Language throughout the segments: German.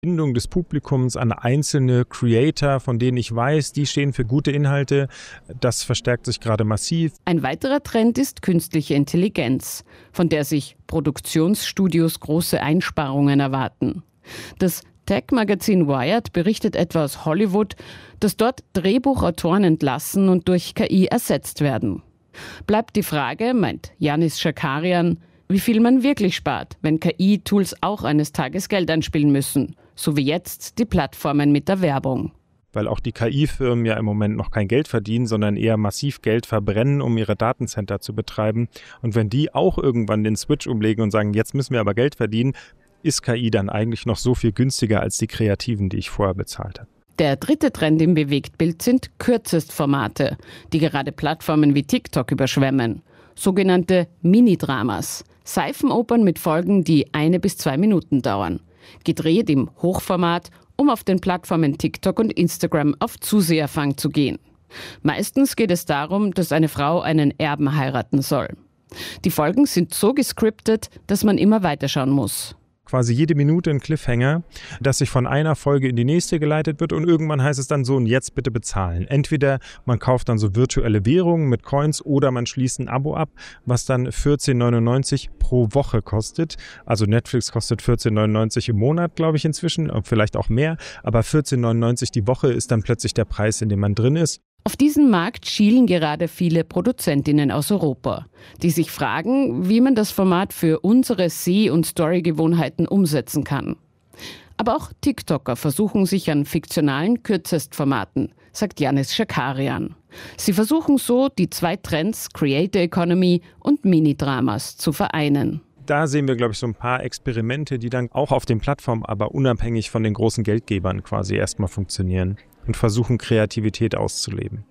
Bindung des Publikums an einzelne Creator, von denen ich weiß, die stehen für gute Inhalte, das verstärkt sich gerade massiv. Ein weiterer Trend ist künstliche Intelligenz, von der sich Produktionsstudios große Einsparungen erwarten. Das Tech-Magazin Wired berichtet etwa aus Hollywood, dass dort Drehbuchautoren entlassen und durch KI ersetzt werden. Bleibt die Frage, meint Yanis Shakarian, wie viel man wirklich spart, wenn KI-Tools auch eines Tages Geld einspielen müssen, so wie jetzt die Plattformen mit der Werbung. Weil auch die KI-Firmen ja im Moment noch kein Geld verdienen, sondern eher massiv Geld verbrennen, um ihre Datencenter zu betreiben. Und wenn die auch irgendwann den Switch umlegen und sagen, jetzt müssen wir aber Geld verdienen, ist KI dann eigentlich noch so viel günstiger als die Kreativen, die ich vorher bezahlt habe. Der dritte Trend im Bewegtbild sind Kürzestformate, die gerade Plattformen wie TikTok überschwemmen. Sogenannte Mini-Dramas. Seifenopern mit Folgen, die 1 bis 2 Minuten dauern. Gedreht im Hochformat, um auf den Plattformen TikTok und Instagram auf Zuseherfang zu gehen. Meistens geht es darum, dass eine Frau einen Erben heiraten soll. Die Folgen sind so gescriptet, dass man immer weiterschauen muss. Quasi jede Minute ein Cliffhanger, dass sich von einer Folge in die nächste geleitet wird und irgendwann heißt es dann so, und jetzt bitte bezahlen. Entweder man kauft dann so virtuelle Währungen mit Coins oder man schließt ein Abo ab, was dann 14,99 pro Woche kostet. Also Netflix kostet 14,99 im Monat, glaube ich inzwischen, vielleicht auch mehr, aber 14,99 die Woche ist dann plötzlich der Preis, in dem man drin ist. Auf diesen Markt schielen gerade viele Produzentinnen aus Europa, die sich fragen, wie man das Format für unsere Seh- und Storygewohnheiten umsetzen kann. Aber auch TikToker versuchen sich an fiktionalen Kürzestformaten, sagt Yanis Shakarian. Sie versuchen so, die 2 Trends, Creator Economy und Mini-Dramas, zu vereinen. Da sehen wir, glaube ich, so ein paar Experimente, die dann auch auf den Plattformen, aber unabhängig von den großen Geldgebern quasi erstmal funktionieren und versuchen, Kreativität auszuleben.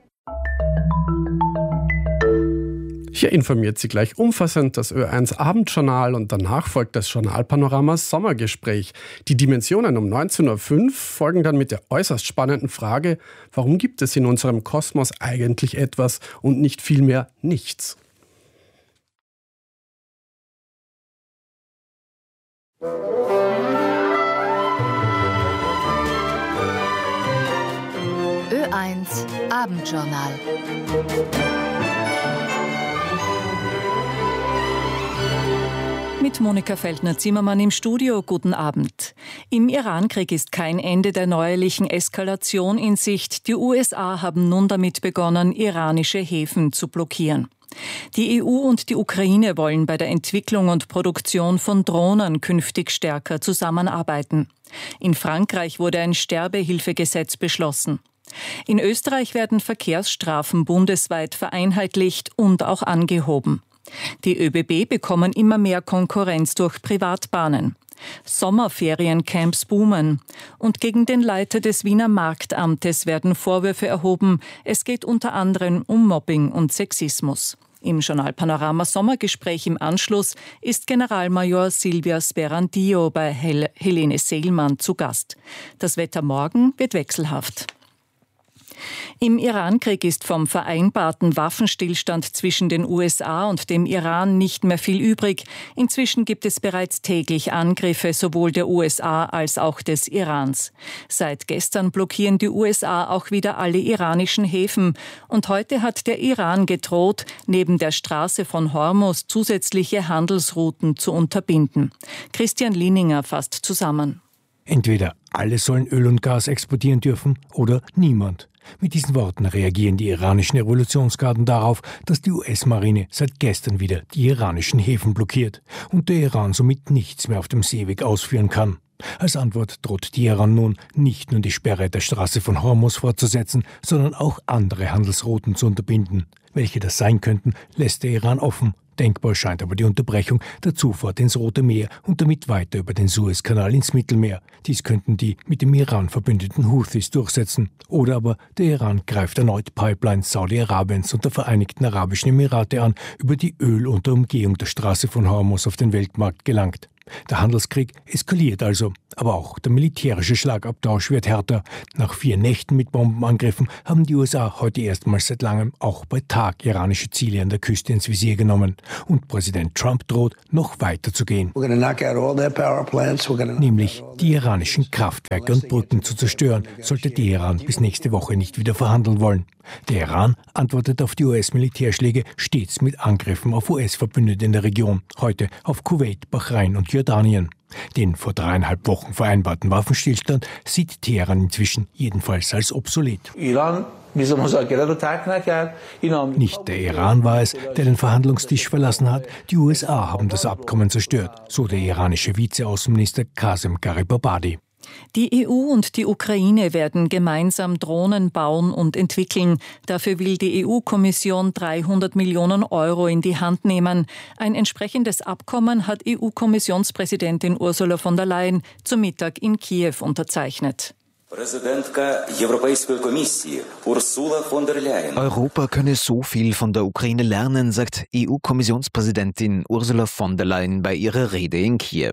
Hier informiert Sie gleich umfassend das Ö1 Abendjournal und danach folgt das Journalpanorama Sommergespräch. Die Dimensionen um 19.05 Uhr folgen dann mit der äußerst spannenden Frage, warum gibt es in unserem Kosmos eigentlich etwas und nicht vielmehr nichts? Ö1 Abendjournal. Mit Monika Feldner-Zimmermann im Studio. Guten Abend. Im Irankrieg ist kein Ende der neuerlichen Eskalation in Sicht. Die USA haben nun damit begonnen, iranische Häfen zu blockieren. Die EU und die Ukraine wollen bei der Entwicklung und Produktion von Drohnen künftig stärker zusammenarbeiten. In Frankreich wurde ein Sterbehilfegesetz beschlossen. In Österreich werden Verkehrsstrafen bundesweit vereinheitlicht und auch angehoben. Die ÖBB bekommen immer mehr Konkurrenz durch Privatbahnen. Sommerferiencamps boomen. Und gegen den Leiter des Wiener Marktamtes werden Vorwürfe erhoben. Es geht unter anderem um Mobbing und Sexismus. Im Journalpanorama Sommergespräch im Anschluss ist Generalmajor Silvia Sperandillo bei Helene Seelmann zu Gast. Das Wetter morgen wird wechselhaft. Im Irankrieg ist vom vereinbarten Waffenstillstand zwischen den USA und dem Iran nicht mehr viel übrig. Inzwischen gibt es bereits täglich Angriffe sowohl der USA als auch des Irans. Seit gestern blockieren die USA auch wieder alle iranischen Häfen. Und heute hat der Iran gedroht, neben der Straße von Hormuz zusätzliche Handelsrouten zu unterbinden. Christian Lininger fasst zusammen. Entweder alle sollen Öl und Gas exportieren dürfen oder niemand. Mit diesen Worten reagieren die iranischen Revolutionsgarden darauf, dass die US-Marine seit gestern wieder die iranischen Häfen blockiert und der Iran somit nichts mehr auf dem Seeweg ausführen kann. Als Antwort droht Teheran nun, nicht nur die Sperre der Straße von Hormuz fortzusetzen, sondern auch andere Handelsrouten zu unterbinden. Welche das sein könnten, lässt der Iran offen. Denkbar scheint aber die Unterbrechung der Zufahrt ins Rote Meer und damit weiter über den Suezkanal ins Mittelmeer. Dies könnten die mit dem Iran verbündeten Houthis durchsetzen. Oder aber der Iran greift erneut Pipelines Saudi-Arabiens und der Vereinigten Arabischen Emirate an, über die Öl unter Umgehung der Straße von Hormuz auf den Weltmarkt gelangt. Der Handelskrieg eskaliert also, aber auch der militärische Schlagabtausch wird härter. Nach 4 Nächten mit Bombenangriffen haben die USA heute erstmals seit langem auch bei Tag iranische Ziele an der Küste ins Visier genommen. Und Präsident Trump droht, noch weiter zu gehen. Nämlich die iranischen Kraftwerke und Brücken zu zerstören, sollte Teheran bis nächste Woche nicht wieder verhandeln wollen. Der Iran antwortet auf die US-Militärschläge stets mit Angriffen auf US-Verbündete in der Region, heute auf Kuwait, Bahrain und Jordanien. Den vor 3,5 Wochen vereinbarten Waffenstillstand sieht Teheran inzwischen jedenfalls als obsolet. Nicht der Iran war es, der den Verhandlungstisch verlassen hat. Die USA haben das Abkommen zerstört, so der iranische Vizeaußenminister Qasem Garibabadi. Die EU und die Ukraine werden gemeinsam Drohnen bauen und entwickeln. Dafür will die EU-Kommission 300 Millionen Euro in die Hand nehmen. Ein entsprechendes Abkommen hat EU-Kommissionspräsidentin Ursula von der Leyen zum Mittag in Kiew unterzeichnet. Europa könne so viel von der Ukraine lernen, sagt EU-Kommissionspräsidentin Ursula von der Leyen bei ihrer Rede in Kiew.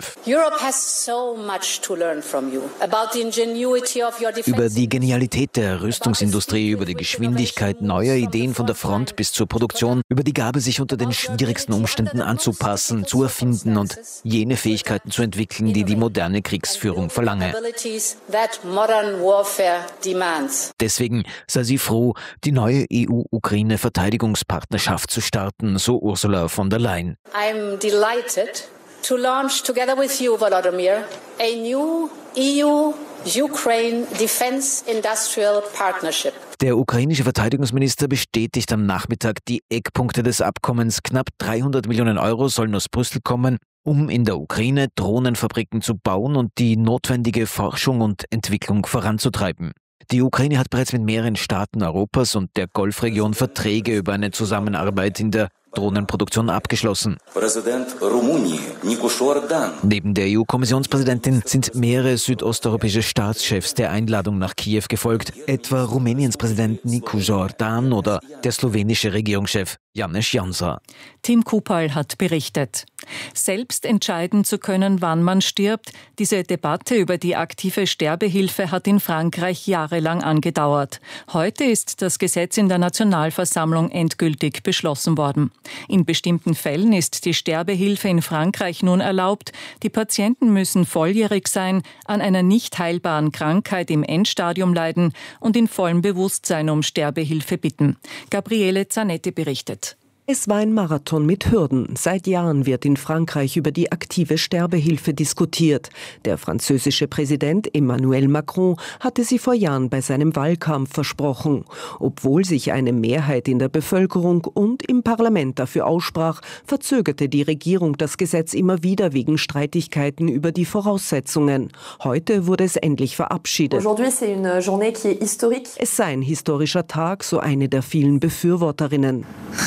Über die Genialität der Rüstungsindustrie, über die Geschwindigkeit neuer Ideen von der Front bis zur Produktion, über die Gabe, sich unter den schwierigsten Umständen anzupassen, zu erfinden und jene Fähigkeiten zu entwickeln, die die moderne Kriegsführung verlange. Deswegen sei sie froh, die neue EU-Ukraine-Verteidigungspartnerschaft zu starten, so Ursula von der Leyen. I'm delighted to launch together with you, Volodymyr, a new EU-Ukraine Defense Industrial Partnership. Der ukrainische Verteidigungsminister bestätigt am Nachmittag die Eckpunkte des Abkommens. Knapp 300 Millionen Euro sollen aus Brüssel kommen, um in der Ukraine Drohnenfabriken zu bauen und die notwendige Forschung und Entwicklung voranzutreiben. Die Ukraine hat bereits mit mehreren Staaten Europas und der Golfregion Verträge über eine Zusammenarbeit in der Drohnenproduktion abgeschlossen. Neben der EU-Kommissionspräsidentin sind mehrere südosteuropäische Staatschefs der Einladung nach Kiew gefolgt, etwa Rumäniens Präsident Nicu Jordan oder der slowenische Regierungschef Janez Janša. Tim Kupal hat berichtet. Selbst entscheiden zu können, wann man stirbt, diese Debatte über die aktive Sterbehilfe hat in Frankreich jahrelang angedauert. Heute ist das Gesetz in der Nationalversammlung endgültig beschlossen worden. In bestimmten Fällen ist die Sterbehilfe in Frankreich nun erlaubt. Die Patienten müssen volljährig sein, an einer nicht heilbaren Krankheit im Endstadium leiden und in vollem Bewusstsein um Sterbehilfe bitten. Gabriele Zanetti berichtet. Es war ein Marathon mit Hürden. Seit Jahren wird in Frankreich über die aktive Sterbehilfe diskutiert. Der französische Präsident Emmanuel Macron hatte sie vor Jahren bei seinem Wahlkampf versprochen. Obwohl sich eine Mehrheit in der Bevölkerung und im Parlament dafür aussprach, verzögerte die Regierung das Gesetz immer wieder wegen Streitigkeiten über die Voraussetzungen. Heute wurde es endlich verabschiedet. Es sei ein historischer Tag, so eine der vielen Befürworterinnen.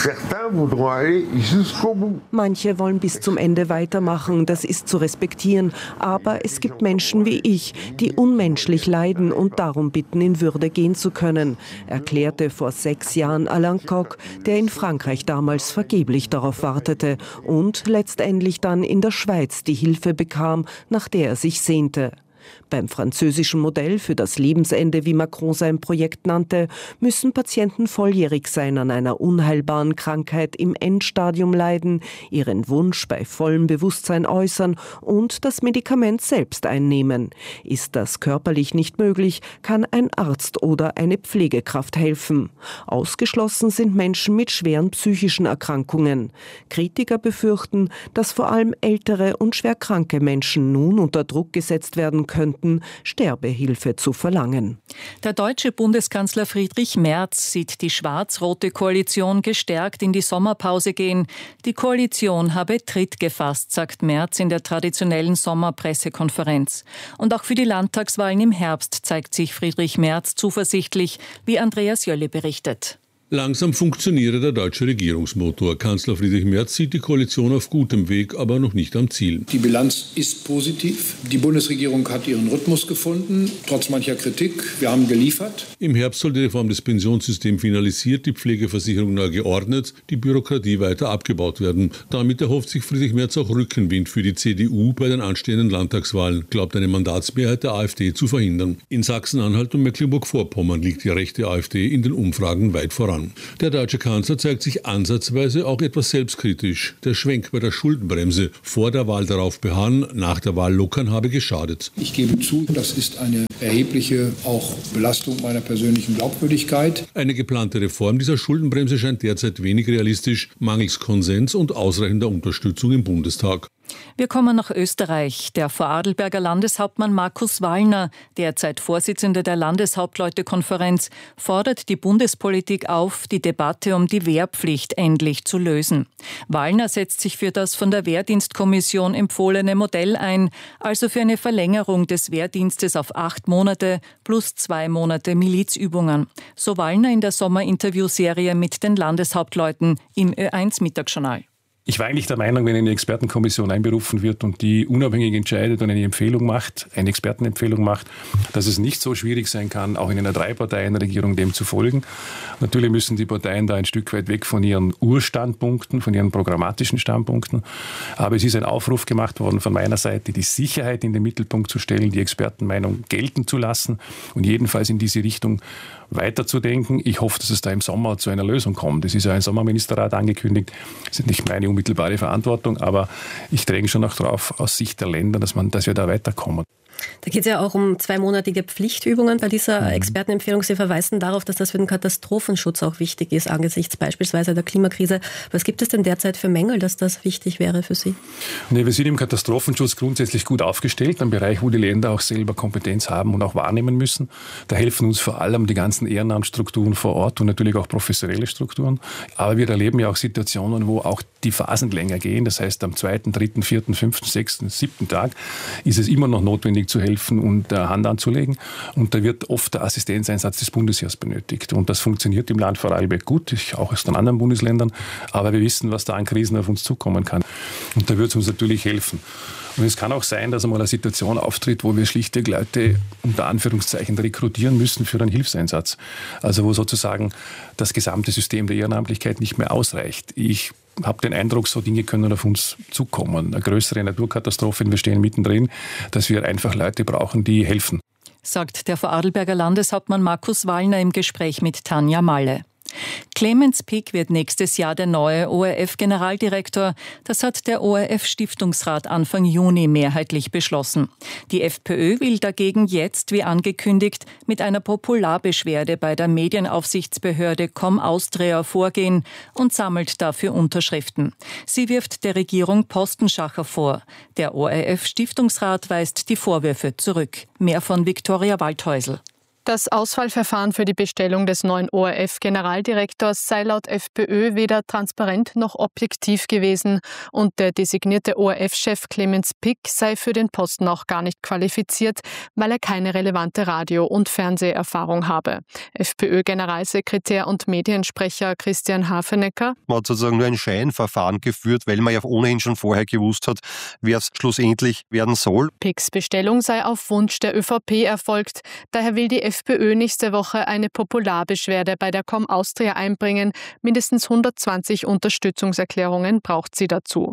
Manche wollen bis zum Ende weitermachen, das ist zu respektieren. Aber es gibt Menschen wie ich, die unmenschlich leiden und darum bitten, in Würde gehen zu können, erklärte vor 6 Jahren Alain Koch, der in Frankreich damals vergeblich darauf wartete und letztendlich dann in der Schweiz die Hilfe bekam, nach der er sich sehnte. Beim französischen Modell für das Lebensende, wie Macron sein Projekt nannte, müssen Patienten volljährig sein, an einer unheilbaren Krankheit im Endstadium leiden, ihren Wunsch bei vollem Bewusstsein äußern und das Medikament selbst einnehmen. Ist das körperlich nicht möglich, kann ein Arzt oder eine Pflegekraft helfen. Ausgeschlossen sind Menschen mit schweren psychischen Erkrankungen. Kritiker befürchten, dass vor allem ältere und schwer kranke Menschen nun unter Druck gesetzt werden könnten, Sterbehilfe zu verlangen. Der deutsche Bundeskanzler Friedrich Merz sieht die schwarz-rote Koalition gestärkt in die Sommerpause gehen. Die Koalition habe Tritt gefasst, sagt Merz in der traditionellen Sommerpressekonferenz. Und auch für die Landtagswahlen im Herbst zeigt sich Friedrich Merz zuversichtlich, wie Andreas Jölle berichtet. Langsam funktioniere der deutsche Regierungsmotor. Kanzler Friedrich Merz sieht die Koalition auf gutem Weg, aber noch nicht am Ziel. Die Bilanz ist positiv. Die Bundesregierung hat ihren Rhythmus gefunden, trotz mancher Kritik. Wir haben geliefert. Im Herbst soll die Reform des Pensionssystems finalisiert, die Pflegeversicherung neu geordnet, die Bürokratie weiter abgebaut werden. Damit erhofft sich Friedrich Merz auch Rückenwind für die CDU bei den anstehenden Landtagswahlen, glaubt eine Mandatsmehrheit der AfD zu verhindern. In Sachsen-Anhalt und Mecklenburg-Vorpommern liegt die rechte AfD in den Umfragen weit voran. Der deutsche Kanzler zeigt sich ansatzweise auch etwas selbstkritisch. Der Schwenk bei der Schuldenbremse, vor der Wahl darauf beharren, nach der Wahl lockern, habe geschadet. Ich gebe zu, das ist eine erhebliche auch Belastung meiner persönlichen Glaubwürdigkeit. Eine geplante Reform dieser Schuldenbremse scheint derzeit wenig realistisch, mangels Konsens und ausreichender Unterstützung im Bundestag. Wir kommen nach Österreich. Der Vorarlberger Landeshauptmann Markus Wallner, derzeit Vorsitzender der Landeshauptleutekonferenz, fordert die Bundespolitik auf, die Debatte um die Wehrpflicht endlich zu lösen. Wallner setzt sich für das von der Wehrdienstkommission empfohlene Modell ein, also für eine Verlängerung des Wehrdienstes auf 8 Monate plus 2 Monate Milizübungen. So Wallner in der Sommerinterviewserie mit den Landeshauptleuten im Ö1 Mittagsjournal. Ich war eigentlich der Meinung, wenn eine Expertenkommission einberufen wird und die unabhängig entscheidet und eine Expertenempfehlung macht, dass es nicht so schwierig sein kann, auch in einer 3-Parteien-Regierung dem zu folgen. Natürlich müssen die Parteien da ein Stück weit weg von ihren Urstandpunkten, von ihren programmatischen Standpunkten. Aber es ist ein Aufruf gemacht worden von meiner Seite, die Sicherheit in den Mittelpunkt zu stellen, die Expertenmeinung gelten zu lassen und jedenfalls in diese Richtung weiterzudenken. Ich hoffe, dass es da im Sommer zu einer Lösung kommt. Es ist ja ein Sommerministerrat angekündigt. Das ist nicht meine unmittelbare Verantwortung, aber ich dränge schon auch darauf, aus Sicht der Länder, dass wir da weiterkommen. Da geht es ja auch um 2-monatige Pflichtübungen bei dieser Expertenempfehlung. Sie verweisen darauf, dass das für den Katastrophenschutz auch wichtig ist, angesichts beispielsweise der Klimakrise. Was gibt es denn derzeit für Mängel, dass das wichtig wäre für Sie? Nee, wir sind im Katastrophenschutz grundsätzlich gut aufgestellt, ein Bereich, wo die Länder auch selber Kompetenz haben und auch wahrnehmen müssen. Da helfen uns vor allem die ganzen Ehrenamtsstrukturen vor Ort und natürlich auch professionelle Strukturen. Aber wir erleben ja auch Situationen, wo auch die Phasen länger gehen. Das heißt, am 2., 3., 4., 5., 6., 7. Tag ist es immer noch notwendig zu helfen und Hand anzulegen. Und da wird oft der Assistenzeinsatz des Bundesheers benötigt. Und das funktioniert im Land Vorarlberg gut, auch aus den anderen Bundesländern. Aber wir wissen, was da an Krisen auf uns zukommen kann. Und da wird es uns natürlich helfen. Und es kann auch sein, dass einmal eine Situation auftritt, wo wir schlichtweg Leute unter Anführungszeichen rekrutieren müssen für einen Hilfseinsatz. Also wo sozusagen das gesamte System der Ehrenamtlichkeit nicht mehr ausreicht. Ich habe den Eindruck, so Dinge können auf uns zukommen. Eine größere Naturkatastrophe, wir stehen mittendrin, dass wir einfach Leute brauchen, die helfen. Sagt der Vorarlberger Landeshauptmann Markus Wallner im Gespräch mit Tanja Malle. Clemens Pick wird nächstes Jahr der neue ORF-Generaldirektor. Das hat der ORF-Stiftungsrat Anfang Juni mehrheitlich beschlossen. Die FPÖ will dagegen jetzt, wie angekündigt, mit einer Popularbeschwerde bei der Medienaufsichtsbehörde ComAustria vorgehen und sammelt dafür Unterschriften. Sie wirft der Regierung Postenschacher vor. Der ORF-Stiftungsrat weist die Vorwürfe zurück. Mehr von Viktoria Waldhäusl. Das Auswahlverfahren für die Bestellung des neuen ORF-Generaldirektors sei laut FPÖ weder transparent noch objektiv gewesen und der designierte ORF-Chef Clemens Pick sei für den Posten auch gar nicht qualifiziert, weil er keine relevante Radio- und Fernseherfahrung habe. FPÖ-Generalsekretär und Mediensprecher Christian Hafenecker: Man hat sozusagen nur ein Scheinverfahren geführt, weil man ja ohnehin schon vorher gewusst hat, wer es schlussendlich werden soll. Picks Bestellung sei auf Wunsch der ÖVP erfolgt. Daher will die FPÖ nächste Woche eine Popularbeschwerde bei der ComAustria einbringen. Mindestens 120 Unterstützungserklärungen braucht sie dazu.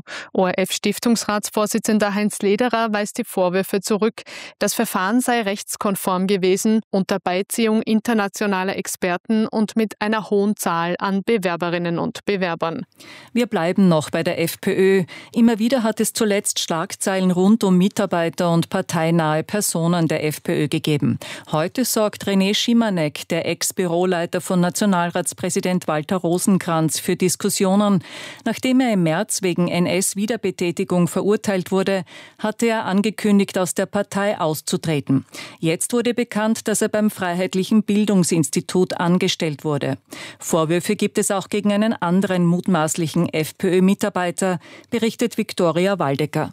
ORF-Stiftungsratsvorsitzender Heinz Lederer weist die Vorwürfe zurück. Das Verfahren sei rechtskonform gewesen, unter Beiziehung internationaler Experten und mit einer hohen Zahl an Bewerberinnen und Bewerbern. Wir bleiben noch bei der FPÖ. Immer wieder hat es zuletzt Schlagzeilen rund um Mitarbeiter und parteinahe Personen der FPÖ gegeben. Heute sorgt René Schimanek, der Ex-Büroleiter von Nationalratspräsident Walter Rosenkranz, für Diskussionen. Nachdem er im März wegen NS-Wiederbetätigung verurteilt wurde, hatte er angekündigt, aus der Partei auszutreten. Jetzt wurde bekannt, dass er beim Freiheitlichen Bildungsinstitut angestellt wurde. Vorwürfe gibt es auch gegen einen anderen mutmaßlichen FPÖ-Mitarbeiter, berichtet Viktoria Waldecker.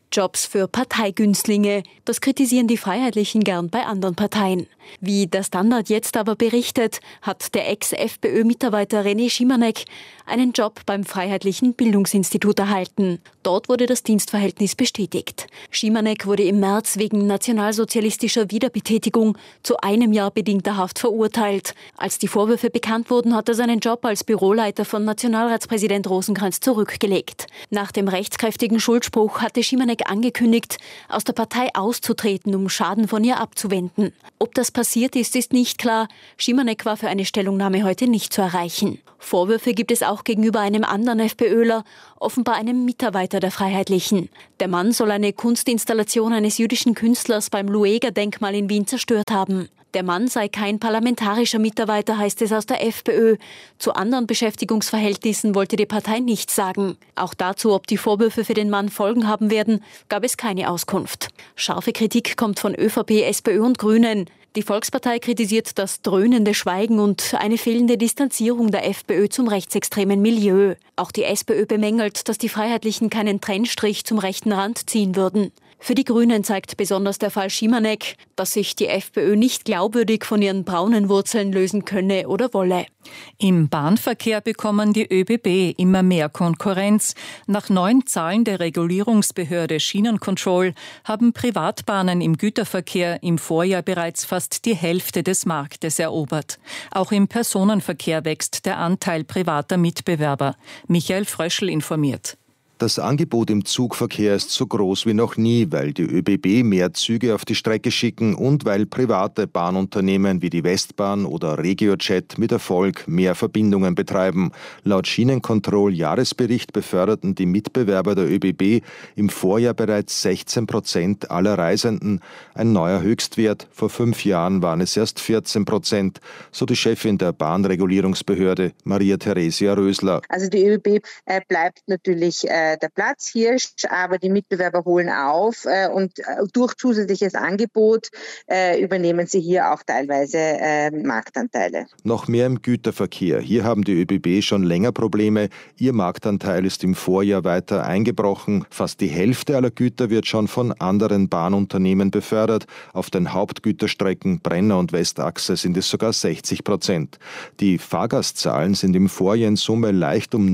Jobs für Parteigünstlinge. Das kritisieren die Freiheitlichen gern bei anderen Parteien. Wie der Standard jetzt aber berichtet, hat der Ex-FPÖ-Mitarbeiter René Schimanek einen Job beim Freiheitlichen Bildungsinstitut erhalten. Dort wurde das Dienstverhältnis bestätigt. Schimanek wurde im März wegen nationalsozialistischer Wiederbetätigung zu 1 Jahr bedingter Haft verurteilt. Als die Vorwürfe bekannt wurden, hat er seinen Job als Büroleiter von Nationalratspräsident Rosenkranz zurückgelegt. Nach dem rechtskräftigen Schuldspruch hatte Schimanek angekündigt, aus der Partei auszutreten, um Schaden von ihr abzuwenden. Ob das passiert ist, ist nicht klar. Schimanek war für eine Stellungnahme heute nicht zu erreichen. Vorwürfe gibt es auch gegenüber einem anderen FPÖler, offenbar einem Mitarbeiter der Freiheitlichen. Der Mann soll eine Kunstinstallation eines jüdischen Künstlers beim Lueger-Denkmal in Wien zerstört haben. Der Mann sei kein parlamentarischer Mitarbeiter, heißt es aus der FPÖ. Zu anderen Beschäftigungsverhältnissen wollte die Partei nichts sagen. Auch dazu, ob die Vorwürfe für den Mann Folgen haben werden, gab es keine Auskunft. Scharfe Kritik kommt von ÖVP, SPÖ und Grünen. Die Volkspartei kritisiert das dröhnende Schweigen und eine fehlende Distanzierung der FPÖ zum rechtsextremen Milieu. Auch die SPÖ bemängelt, dass die Freiheitlichen keinen Trennstrich zum rechten Rand ziehen würden. Für die Grünen zeigt besonders der Fall Schimanek, dass sich die FPÖ nicht glaubwürdig von ihren braunen Wurzeln lösen könne oder wolle. Im Bahnverkehr bekommen die ÖBB immer mehr Konkurrenz. Nach neuen Zahlen der Regulierungsbehörde Schienencontrol haben Privatbahnen im Güterverkehr im Vorjahr bereits fast die Hälfte des Marktes erobert. Auch im Personenverkehr wächst der Anteil privater Mitbewerber. Michael Fröschl informiert. Das Angebot im Zugverkehr ist so groß wie noch nie, weil die ÖBB mehr Züge auf die Strecke schicken und weil private Bahnunternehmen wie die Westbahn oder RegioJet mit Erfolg mehr Verbindungen betreiben. Laut Schienencontrol-Jahresbericht beförderten die Mitbewerber der ÖBB im Vorjahr bereits 16% aller Reisenden. Ein neuer Höchstwert. Vor 5 Jahren waren es erst 14%, so die Chefin der Bahnregulierungsbehörde, Maria Theresia Rösler. Also die ÖBB bleibt natürlich der Platzhirsch, aber die Mitbewerber holen auf und durch zusätzliches Angebot übernehmen sie hier auch teilweise Marktanteile. Noch mehr im Güterverkehr. Hier haben die ÖBB schon länger Probleme. Ihr Marktanteil ist im Vorjahr weiter eingebrochen. Fast die Hälfte aller Güter wird schon von anderen Bahnunternehmen befördert. Auf den Hauptgüterstrecken Brenner und Westachse sind es sogar 60%. Die Fahrgastzahlen sind im Vorjahr in Summe leicht um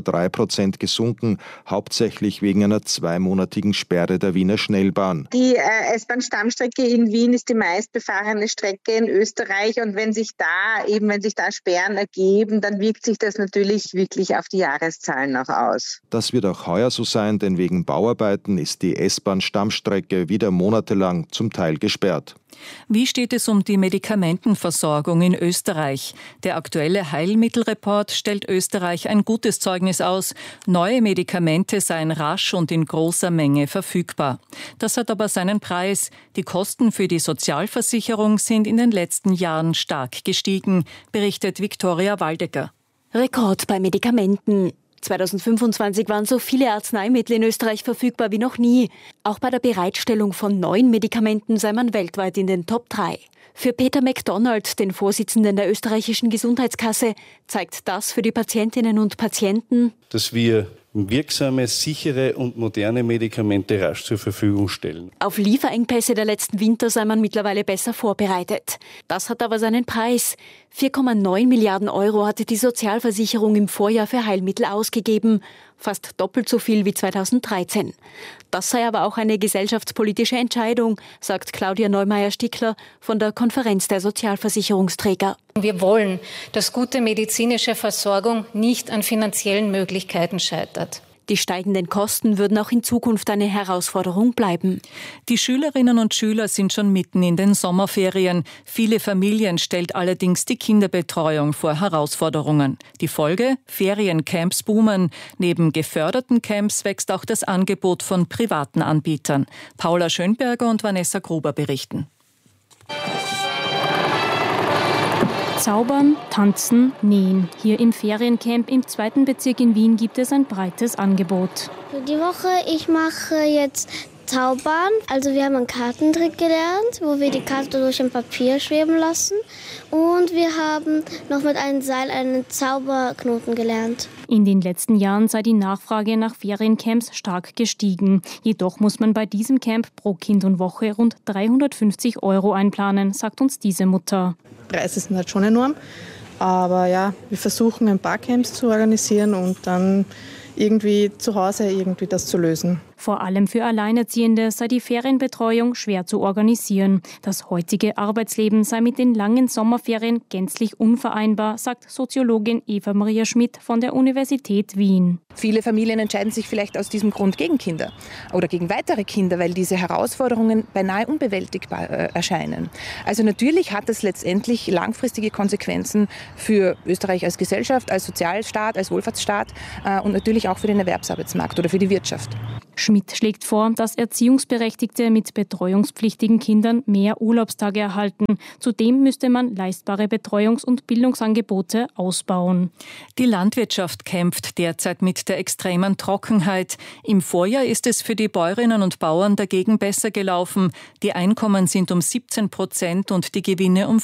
0,3% gesunken. Hauptsächlich wegen einer 2-monatigen Sperre der Wiener Schnellbahn. Die S-Bahn-Stammstrecke in Wien ist die meistbefahrene Strecke in Österreich und wenn sich da Sperren ergeben, dann wirkt sich das natürlich wirklich auf die Jahreszahlen noch aus. Das wird auch heuer so sein, denn wegen Bauarbeiten ist die S-Bahn-Stammstrecke wieder monatelang zum Teil gesperrt. Wie steht es um die Medikamentenversorgung in Österreich? Der aktuelle Heilmittelreport stellt Österreich ein gutes Zeugnis aus. Neue Medikamente seien rasch und in großer Menge verfügbar. Das hat aber seinen Preis. Die Kosten für die Sozialversicherung sind in den letzten Jahren stark gestiegen, berichtet Viktoria Waldecker. Rekord bei Medikamenten. 2025 waren so viele Arzneimittel in Österreich verfügbar wie noch nie. Auch bei der Bereitstellung von neuen Medikamenten sei man weltweit in den Top 3. Für Peter MacDonald, den Vorsitzenden der österreichischen Gesundheitskasse, zeigt das für die Patientinnen und Patienten, dass wir wirksame, sichere und moderne Medikamente rasch zur Verfügung stellen. Auf Lieferengpässe der letzten Winter sei man mittlerweile besser vorbereitet. Das hat aber seinen Preis. 4,9 Milliarden Euro hatte die Sozialversicherung im Vorjahr für Heilmittel ausgegeben. Fast doppelt so viel wie 2013. Das sei aber auch eine gesellschaftspolitische Entscheidung, sagt Claudia Neumeier-Stickler von der Konferenz der Sozialversicherungsträger. Wir wollen, dass gute medizinische Versorgung nicht an finanziellen Möglichkeiten scheitert. Die steigenden Kosten würden auch in Zukunft eine Herausforderung bleiben. Die Schülerinnen und Schüler sind schon mitten in den Sommerferien. Viele Familien stellt allerdings die Kinderbetreuung vor Herausforderungen. Die Folge? Feriencamps boomen. Neben geförderten Camps wächst auch das Angebot von privaten Anbietern. Paula Schönberger und Vanessa Gruber berichten. Zaubern, tanzen, nähen. Hier im Feriencamp im 2. Bezirk in Wien gibt es ein breites Angebot. Die Woche, ich mache jetzt Zaubern. Also wir haben einen Kartentrick gelernt, wo wir die Karte durch ein Papier schweben lassen. Und wir haben noch mit einem Seil einen Zauberknoten gelernt. In den letzten Jahren sei die Nachfrage nach Feriencamps stark gestiegen. Jedoch muss man bei diesem Camp pro Kind und Woche rund 350 € einplanen, sagt uns diese Mutter. Preise sind halt schon enorm, aber ja, wir versuchen ein paar Camps zu organisieren und dann irgendwie zu Hause das zu lösen. Vor allem für Alleinerziehende sei die Ferienbetreuung schwer zu organisieren. Das heutige Arbeitsleben sei mit den langen Sommerferien gänzlich unvereinbar, sagt Soziologin Eva Maria Schmidt von der Universität Wien. Viele Familien entscheiden sich vielleicht aus diesem Grund gegen Kinder oder gegen weitere Kinder, weil diese Herausforderungen beinahe unbewältigbar erscheinen. Also natürlich hat es letztendlich langfristige Konsequenzen für Österreich als Gesellschaft, als Sozialstaat, als Wohlfahrtsstaat und natürlich auch für den Erwerbsarbeitsmarkt oder für die Wirtschaft. Schmidt schlägt vor, dass Erziehungsberechtigte mit betreuungspflichtigen Kindern mehr Urlaubstage erhalten. Zudem müsste man leistbare Betreuungs- und Bildungsangebote ausbauen. Die Landwirtschaft kämpft derzeit mit der extremen Trockenheit. Im Vorjahr ist es für die Bäuerinnen und Bauern dagegen besser gelaufen. Die Einkommen sind um 17% und die Gewinne um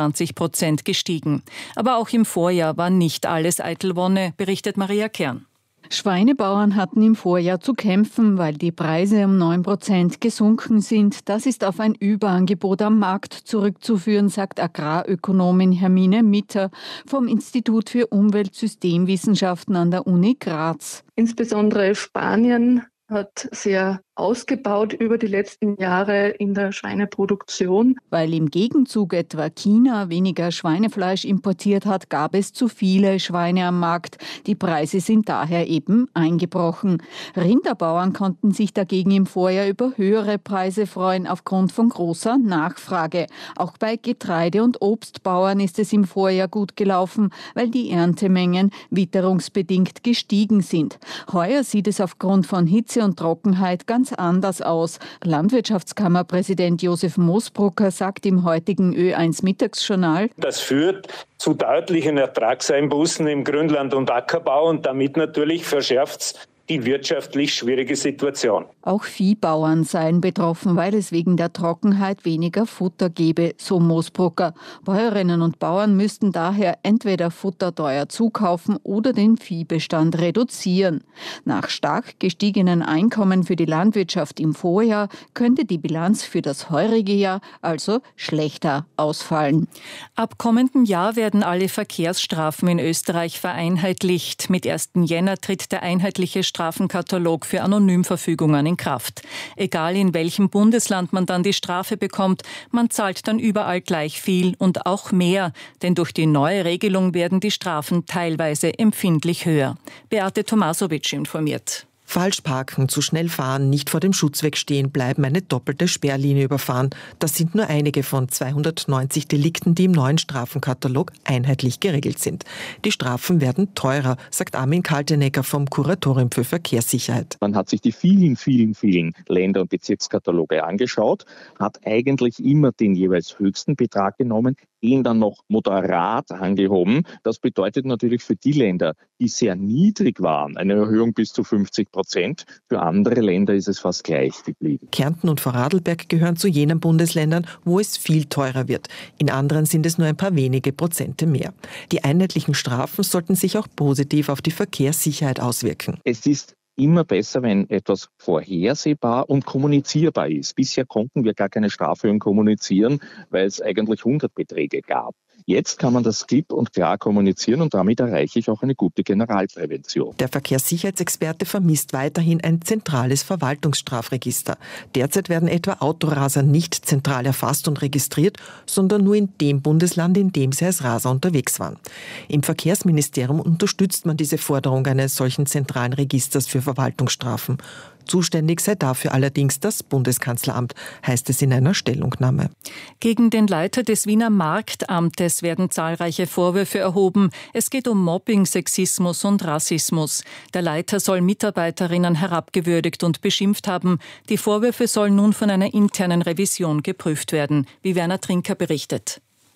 25% gestiegen. Aber auch im Vorjahr war nicht alles eitel Wonne, berichtet Maria Kern. Schweinebauern hatten im Vorjahr zu kämpfen, weil die Preise um 9% gesunken sind. Das ist auf ein Überangebot am Markt zurückzuführen, sagt Agrarökonomin Hermine Mitter vom Institut für Umweltsystemwissenschaften an der Uni Graz. Insbesondere Spanien hat sehr ausgebaut über die letzten Jahre in der Schweineproduktion. Weil im Gegenzug etwa China weniger Schweinefleisch importiert hat, gab es zu viele Schweine am Markt. Die Preise sind daher eben eingebrochen. Rinderbauern konnten sich dagegen im Vorjahr über höhere Preise freuen aufgrund von großer Nachfrage. Auch bei Getreide- und Obstbauern ist es im Vorjahr gut gelaufen, weil die Erntemengen witterungsbedingt gestiegen sind. Heuer sieht es aufgrund von Hitze und Trockenheit ganz anders aus. Landwirtschaftskammerpräsident Josef Moosbrucker sagt im heutigen Ö1 Mittagsjournal: Das führt zu deutlichen Ertragseinbußen im Grünland- und Ackerbau und damit natürlich verschärft es die wirtschaftlich schwierige Situation. Auch Viehbauern seien betroffen, weil es wegen der Trockenheit weniger Futter gebe, so Moosbrucker. Bäuerinnen und Bauern müssten daher entweder Futter teuer zukaufen oder den Viehbestand reduzieren. Nach stark gestiegenen Einkommen für die Landwirtschaft im Vorjahr könnte die Bilanz für das heurige Jahr also schlechter ausfallen. Ab kommendem Jahr werden alle Verkehrsstrafen in Österreich vereinheitlicht. Mit 1. Jänner tritt der einheitliche Strafenkatalog für Anonymverfügungen in Kraft. Egal in welchem Bundesland man dann die Strafe bekommt, man zahlt dann überall gleich viel und auch mehr, denn durch die neue Regelung werden die Strafen teilweise empfindlich höher. Beate Tomasovic informiert. Falsch parken, zu schnell fahren, nicht vor dem Schutzweg stehen bleiben, eine doppelte Sperrlinie überfahren. Das sind nur einige von 290 Delikten, die im neuen Strafenkatalog einheitlich geregelt sind. Die Strafen werden teurer, sagt Armin Kaltenecker vom Kuratorium für Verkehrssicherheit. Man hat sich die vielen Länder- und Bezirkskataloge angeschaut, hat eigentlich immer den jeweils höchsten Betrag genommen, ihn dann noch moderat angehoben. Das bedeutet natürlich für die Länder, die sehr niedrig waren, eine Erhöhung bis zu 50%. Für andere Länder ist es fast gleich geblieben. Kärnten und Vorarlberg gehören zu jenen Bundesländern, wo es viel teurer wird. In anderen sind es nur ein paar wenige Prozente mehr. Die einheitlichen Strafen sollten sich auch positiv auf die Verkehrssicherheit auswirken. Es ist immer besser, wenn etwas vorhersehbar und kommunizierbar ist. Bisher konnten wir gar keine Strafhöhen kommunizieren, weil es eigentlich 100 Beträge gab. Jetzt kann man das klipp und klar kommunizieren und damit erreiche ich auch eine gute Generalprävention. Der Verkehrssicherheitsexperte vermisst weiterhin ein zentrales Verwaltungsstrafregister. Derzeit werden etwa Autoraser nicht zentral erfasst und registriert, sondern nur in dem Bundesland, in dem sie als Raser unterwegs waren. Im Verkehrsministerium unterstützt man diese Forderung eines solchen zentralen Registers für Verwaltungsstrafen. Zuständig sei dafür allerdings das Bundeskanzleramt, heißt es in einer Stellungnahme. Gegen den Leiter des Wiener Marktamtes werden zahlreiche Vorwürfe erhoben. Es geht um Mobbing, Sexismus und Rassismus. Der Leiter soll Mitarbeiterinnen herabgewürdigt und beschimpft haben. Die Vorwürfe sollen nun von einer internen Revision geprüft werden, wie Werner Trinker berichtet.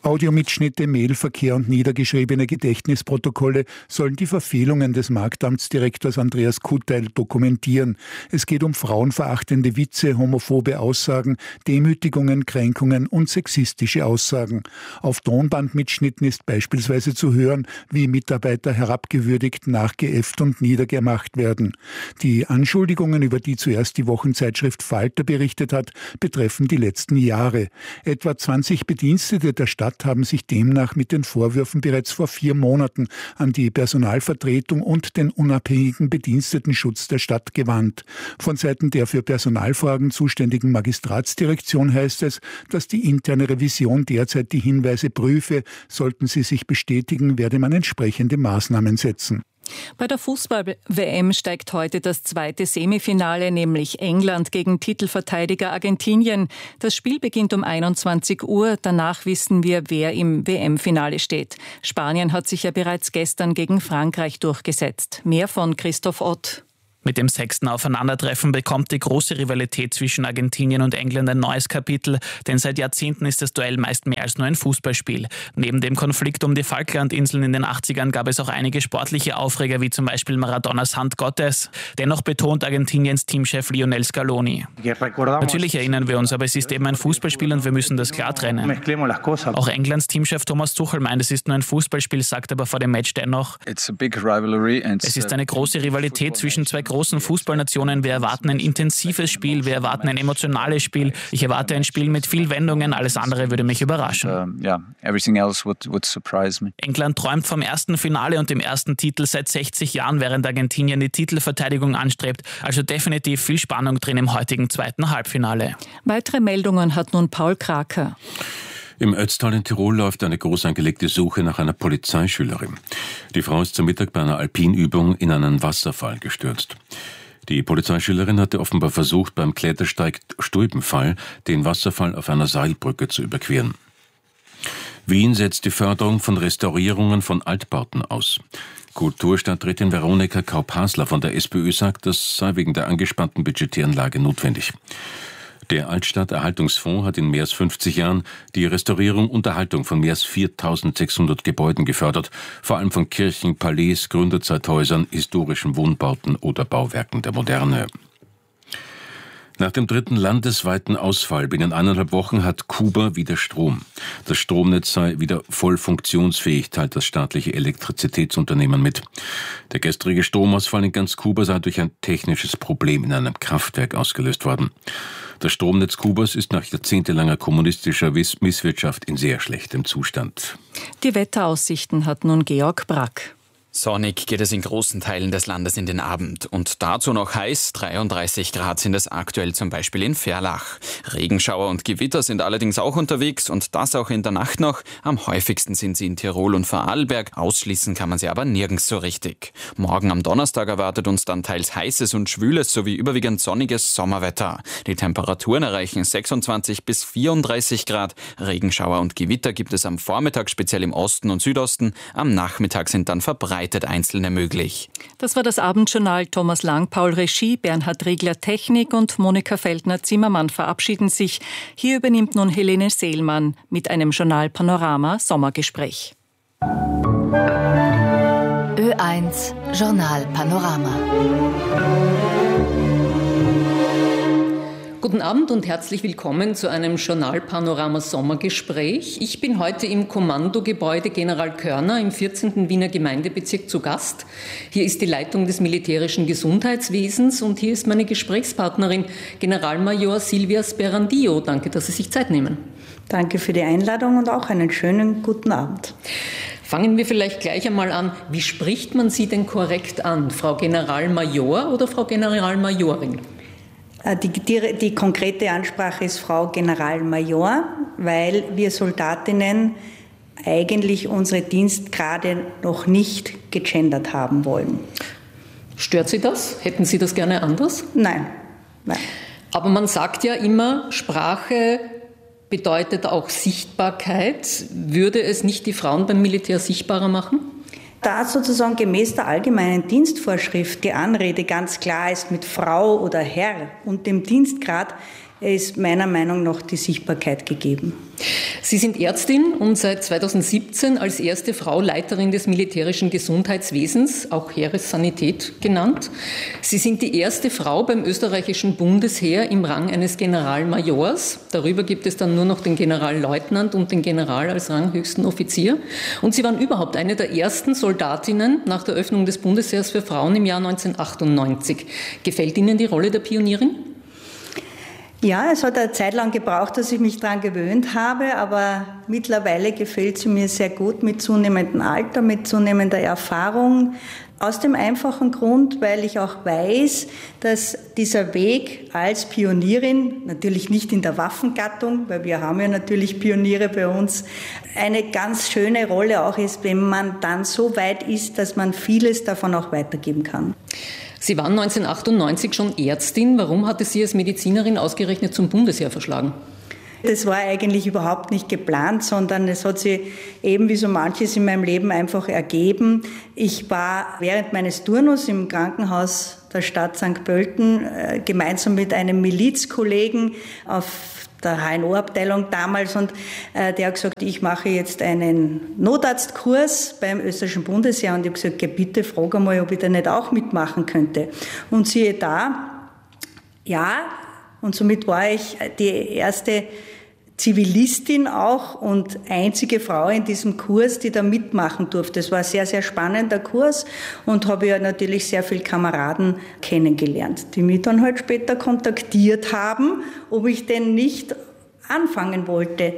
Audiomitschnitte, Mailverkehr und niedergeschriebene Gedächtnisprotokolle sollen die Verfehlungen des Marktamtsdirektors Andreas Kuteil dokumentieren. Es geht um frauenverachtende Witze, homophobe Aussagen, Demütigungen, Kränkungen und sexistische Aussagen. Auf Tonbandmitschnitten ist beispielsweise zu hören, wie Mitarbeiter herabgewürdigt, nachgeäfft und niedergemacht werden. Die Anschuldigungen, über die zuerst die Wochenzeitschrift Falter berichtet hat, betreffen die letzten Jahre. Etwa 20 Bedienstete der Stadt haben sich demnach mit den Vorwürfen bereits vor 4 Monaten an die Personalvertretung und den unabhängigen Bedienstetenschutz der Stadt gewandt. Von Seiten der für Personalfragen zuständigen Magistratsdirektion heißt es, dass die interne Revision derzeit die Hinweise prüfe. Sollten sie sich bestätigen, werde man entsprechende Maßnahmen setzen. Bei der Fußball-WM steigt heute das zweite Semifinale, nämlich England gegen Titelverteidiger Argentinien. Das Spiel beginnt um 21 Uhr. Danach wissen wir, wer im WM-Finale steht. Spanien hat sich ja bereits gestern gegen Frankreich durchgesetzt. Mehr von Christoph Ott. Mit dem 6. Aufeinandertreffen bekommt die große Rivalität zwischen Argentinien und England ein neues Kapitel, denn seit Jahrzehnten ist das Duell meist mehr als nur ein Fußballspiel. Neben dem Konflikt um die Falklandinseln in den 80ern gab es auch einige sportliche Aufreger, wie zum Beispiel Maradonas Hand Gottes. Dennoch betont Argentiniens Teamchef Lionel Scaloni: Natürlich erinnern wir uns, aber es ist eben ein Fußballspiel und wir müssen das klar trennen. Auch Englands Teamchef Thomas Tuchel meint, es ist nur ein Fußballspiel, sagt aber vor dem Match dennoch: Es ist eine große Rivalität zwischen zwei großen Fußballnationen. Wir erwarten ein intensives Spiel, wir erwarten ein emotionales Spiel. Ich erwarte ein Spiel mit viel Wendungen, alles andere würde mich überraschen. England träumt vom ersten Finale und dem ersten Titel seit 60 Jahren, während Argentinien die Titelverteidigung anstrebt. Also definitiv viel Spannung drin im heutigen zweiten Halbfinale. Weitere Meldungen hat nun Paul Kraker. Im Ötztal in Tirol läuft eine groß angelegte Suche nach einer Polizeischülerin. Die Frau ist zum Mittag bei einer Alpinübung in einen Wasserfall gestürzt. Die Polizeischülerin hatte offenbar versucht, beim Klettersteig Stulpenfall den Wasserfall auf einer Seilbrücke zu überqueren. Wien setzt die Förderung von Restaurierungen von Altbauten aus. Kulturstadträtin Veronika Kaup-Hasler von der SPÖ sagt, das sei wegen der angespannten budgetären Lage notwendig. Der Altstadterhaltungsfonds hat in mehr als 50 Jahren die Restaurierung und Erhaltung von mehr als 4.600 Gebäuden gefördert, vor allem von Kirchen, Palais, Gründerzeithäusern, historischen Wohnbauten oder Bauwerken der Moderne. Nach dem 3. landesweiten Ausfall binnen 1,5 Wochen hat Kuba wieder Strom. Das Stromnetz sei wieder voll funktionsfähig, teilt das staatliche Elektrizitätsunternehmen mit. Der gestrige Stromausfall in ganz Kuba sei durch ein technisches Problem in einem Kraftwerk ausgelöst worden. Das Stromnetz Kubas ist nach jahrzehntelanger kommunistischer Misswirtschaft in sehr schlechtem Zustand. Die Wetteraussichten hat nun Georg Brack. Sonnig geht es in großen Teilen des Landes in den Abend und dazu noch heiß, 33 Grad sind es aktuell zum Beispiel in Verlach. Regenschauer und Gewitter sind allerdings auch unterwegs und das auch in der Nacht noch. Am häufigsten sind sie in Tirol und Vorarlberg, ausschließen kann man sie aber nirgends so richtig. Morgen am Donnerstag erwartet uns dann teils heißes und schwüles sowie überwiegend sonniges Sommerwetter. Die Temperaturen erreichen 26 bis 34 Grad. Regenschauer und Gewitter gibt es am Vormittag speziell im Osten und Südosten. Am Nachmittag sind dann verbreitet einzelne möglich. Das war das Abendjournal. Thomas Lang, Paul Regie, Bernhard Riegler Technik und Monika Feldner-Zimmermann verabschieden sich. Hier übernimmt nun Helene Seelmann mit einem Journal Panorama Sommergespräch. Ö1 Journal Panorama. Guten Abend und herzlich willkommen zu einem Journal Panorama Sommergespräch. Ich bin heute im Kommandogebäude General Körner im 14. Wiener Gemeindebezirk zu Gast. Hier ist die Leitung des militärischen Gesundheitswesens und hier ist meine Gesprächspartnerin Generalmajor Silvia Sperandillo. Danke, dass Sie sich Zeit nehmen. Danke für die Einladung und auch einen schönen guten Abend. Fangen wir vielleicht gleich einmal an. Wie spricht man Sie denn korrekt an? Frau Generalmajor oder Frau Generalmajorin? Die konkrete Ansprache ist Frau Generalmajor, weil wir Soldatinnen eigentlich unsere Dienstgrade noch nicht gegendert haben wollen. Stört Sie das? Hätten Sie das gerne anders? Nein. Aber man sagt ja immer, Sprache bedeutet auch Sichtbarkeit. Würde es nicht die Frauen beim Militär sichtbarer machen? Da sozusagen gemäß der allgemeinen Dienstvorschrift die Anrede ganz klar ist mit Frau oder Herr und dem Dienstgrad, ist meiner Meinung nach die Sichtbarkeit gegeben. Sie sind Ärztin und seit 2017 als erste Frau Leiterin des militärischen Gesundheitswesens, auch Heeressanität genannt. Sie sind die erste Frau beim österreichischen Bundesheer im Rang eines Generalmajors. Darüber gibt es dann nur noch den Generalleutnant und den General als ranghöchsten Offizier. Und Sie waren überhaupt eine der ersten Soldatinnen nach der Öffnung des Bundesheers für Frauen im Jahr 1998. Gefällt Ihnen die Rolle der Pionierin? Ja, es hat eine Zeit lang gebraucht, dass ich mich daran gewöhnt habe, aber mittlerweile gefällt sie mir sehr gut mit zunehmendem Alter, mit zunehmender Erfahrung. Aus dem einfachen Grund, weil ich auch weiß, dass dieser Weg als Pionierin, natürlich nicht in der Waffengattung, weil wir haben ja natürlich Pioniere bei uns, eine ganz schöne Rolle auch ist, wenn man dann so weit ist, dass man vieles davon auch weitergeben kann. Sie waren 1998 schon Ärztin. Warum hatte Sie als Medizinerin ausgerechnet zum Bundesheer verschlagen? Das war eigentlich überhaupt nicht geplant, sondern es hat sich eben wie so manches in meinem Leben einfach ergeben. Ich war während meines Turnus im Krankenhaus der Stadt St. Pölten gemeinsam mit einem Milizkollegen auf der HNO-Abteilung damals und der hat gesagt, ich mache jetzt einen Notarztkurs beim österreichischen Bundesheer und ich habe gesagt, bitte frag einmal, ob ich da nicht auch mitmachen könnte. Und siehe da, ja, und somit war ich die erste Zivilistin auch und einzige Frau in diesem Kurs, die da mitmachen durfte. Es war ein sehr, sehr spannender Kurs und habe ja natürlich sehr viele Kameraden kennengelernt, die mich dann halt später kontaktiert haben, ob ich denn nicht anfangen wollte,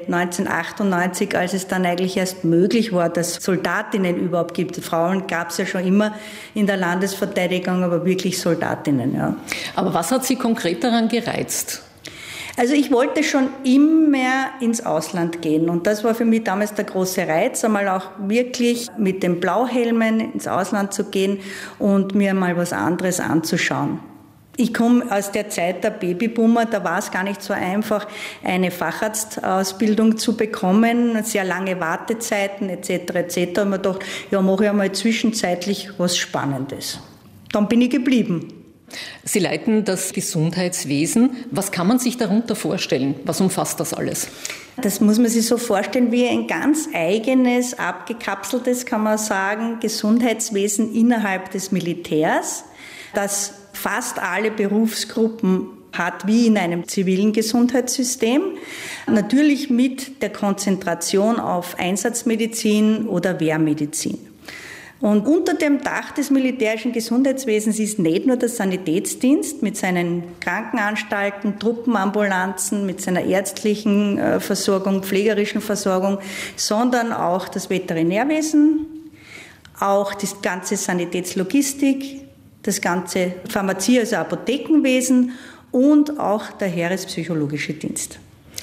1998, als es dann eigentlich erst möglich war, dass Soldatinnen überhaupt gibt. Frauen gab es ja schon immer in der Landesverteidigung, aber wirklich Soldatinnen, ja. Aber was hat Sie konkret daran gereizt? Also ich wollte schon immer ins Ausland gehen und das war für mich damals der große Reiz, einmal auch wirklich mit den Blauhelmen ins Ausland zu gehen und mir mal was anderes anzuschauen. Ich komme aus der Zeit der Babyboomer, da war es gar nicht so einfach, eine Facharztausbildung zu bekommen, sehr lange Wartezeiten etc. etc. Und mir gedacht, ja, mache ich einmal zwischenzeitlich was Spannendes. Dann bin ich geblieben. Sie leiten das Gesundheitswesen. Was kann man sich darunter vorstellen? Was umfasst das alles? Das muss man sich so vorstellen wie ein ganz eigenes, abgekapseltes, kann man sagen, Gesundheitswesen innerhalb des Militärs, das fast alle Berufsgruppen hat, wie in einem zivilen Gesundheitssystem. Natürlich mit der Konzentration auf Einsatzmedizin oder Wehrmedizin. Und unter dem Dach des militärischen Gesundheitswesens ist nicht nur der Sanitätsdienst mit seinen Krankenanstalten, Truppenambulanzen, mit seiner ärztlichen Versorgung, pflegerischen Versorgung, sondern auch das Veterinärwesen, auch die ganze Sanitätslogistik, das ganze Pharmazie-, also Apothekenwesen und auch der Heerespsychologische Dienst.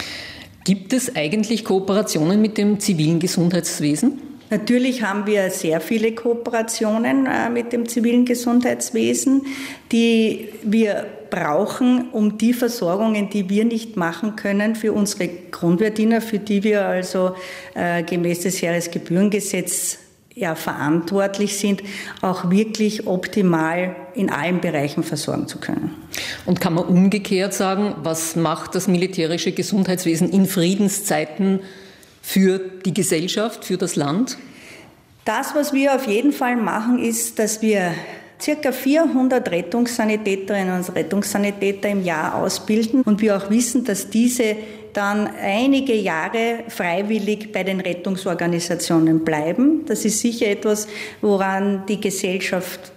Gibt es eigentlich Kooperationen mit dem zivilen Gesundheitswesen? Natürlich haben wir sehr viele Kooperationen mit dem zivilen Gesundheitswesen, die wir brauchen, um die Versorgungen, die wir nicht machen können, für unsere Grundwehrdiener, für die wir also gemäß des Heeresgebührengesetzes verantwortlich sind, auch wirklich optimal in allen Bereichen versorgen zu können. Und kann man umgekehrt sagen, was macht das militärische Gesundheitswesen in Friedenszeiten für die Gesellschaft, für das Land? Das, was wir auf jeden Fall machen, ist, dass wir ca. 400 Rettungssanitäterinnen und Rettungssanitäter im Jahr ausbilden und wir auch wissen, dass diese dann einige Jahre freiwillig bei den Rettungsorganisationen bleiben. Das ist sicher etwas, woran die Gesellschaft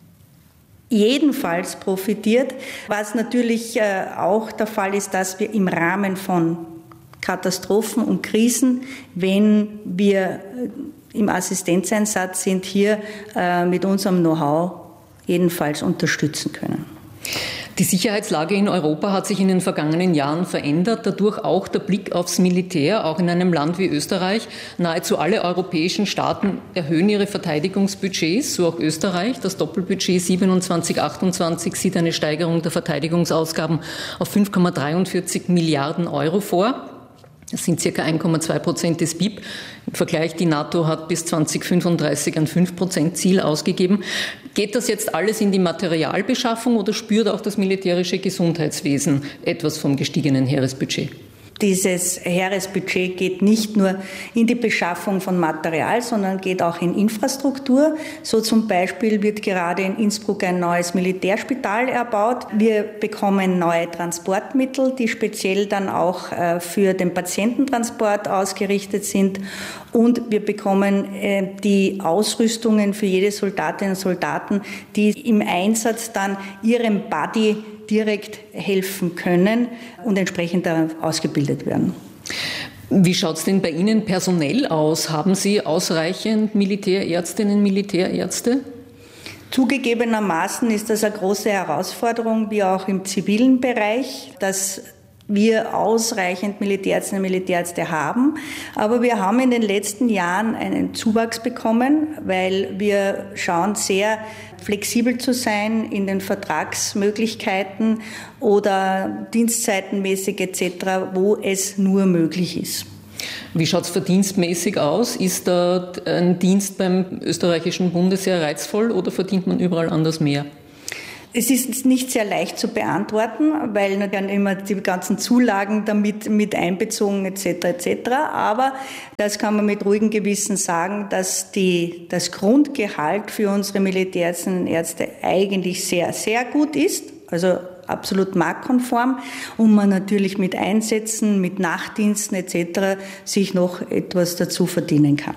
jedenfalls profitiert. Was natürlich auch der Fall ist, dass wir im Rahmen von Katastrophen und Krisen, wenn wir im Assistenzeinsatz sind, hier mit unserem Know-how jedenfalls unterstützen können. Die Sicherheitslage in Europa hat sich in den vergangenen Jahren verändert, dadurch auch der Blick aufs Militär, auch in einem Land wie Österreich. Nahezu alle europäischen Staaten erhöhen ihre Verteidigungsbudgets, so auch Österreich. Das Doppelbudget 27/28 sieht eine Steigerung der Verteidigungsausgaben auf 5,43 Milliarden Euro vor. Das sind ca. 1,2% des BIP. Im Vergleich, die NATO hat bis 2035 ein 5% Ziel ausgegeben. Geht das jetzt alles in die Materialbeschaffung oder spürt auch das militärische Gesundheitswesen etwas vom gestiegenen Heeresbudget? Dieses Heeresbudget geht nicht nur in die Beschaffung von Material, sondern geht auch in Infrastruktur. So zum Beispiel wird gerade in Innsbruck ein neues Militärspital erbaut. Wir bekommen neue Transportmittel, die speziell dann auch für den Patiententransport ausgerichtet sind. Und wir bekommen die Ausrüstungen für jede Soldatin und Soldaten, die im Einsatz dann ihrem Buddy direkt helfen können und entsprechend ausgebildet werden. Wie schaut es denn bei Ihnen personell aus? Haben Sie ausreichend Militärärztinnen und Militärärzte? Zugegebenermaßen ist das eine große Herausforderung, wie auch im zivilen Bereich, dass wir ausreichend Militärärztinnen und Militärärzte haben. Aber wir haben in den letzten Jahren einen Zuwachs bekommen, weil wir schauen, sehr flexibel zu sein in den Vertragsmöglichkeiten oder dienstzeitenmäßig etc., wo es nur möglich ist. Wie schaut es verdienstmäßig aus? Ist da ein Dienst beim österreichischen Bundesheer reizvoll oder verdient man überall anders mehr? Es ist nicht sehr leicht zu beantworten, weil dann immer die ganzen Zulagen damit mit einbezogen etc. Aber das kann man mit ruhigem Gewissen sagen, dass das Grundgehalt für unsere Militärärztinnen und Ärzte eigentlich sehr, sehr gut ist. Also absolut marktkonform und man natürlich mit Einsätzen, mit Nachtdiensten etc. sich noch etwas dazu verdienen kann.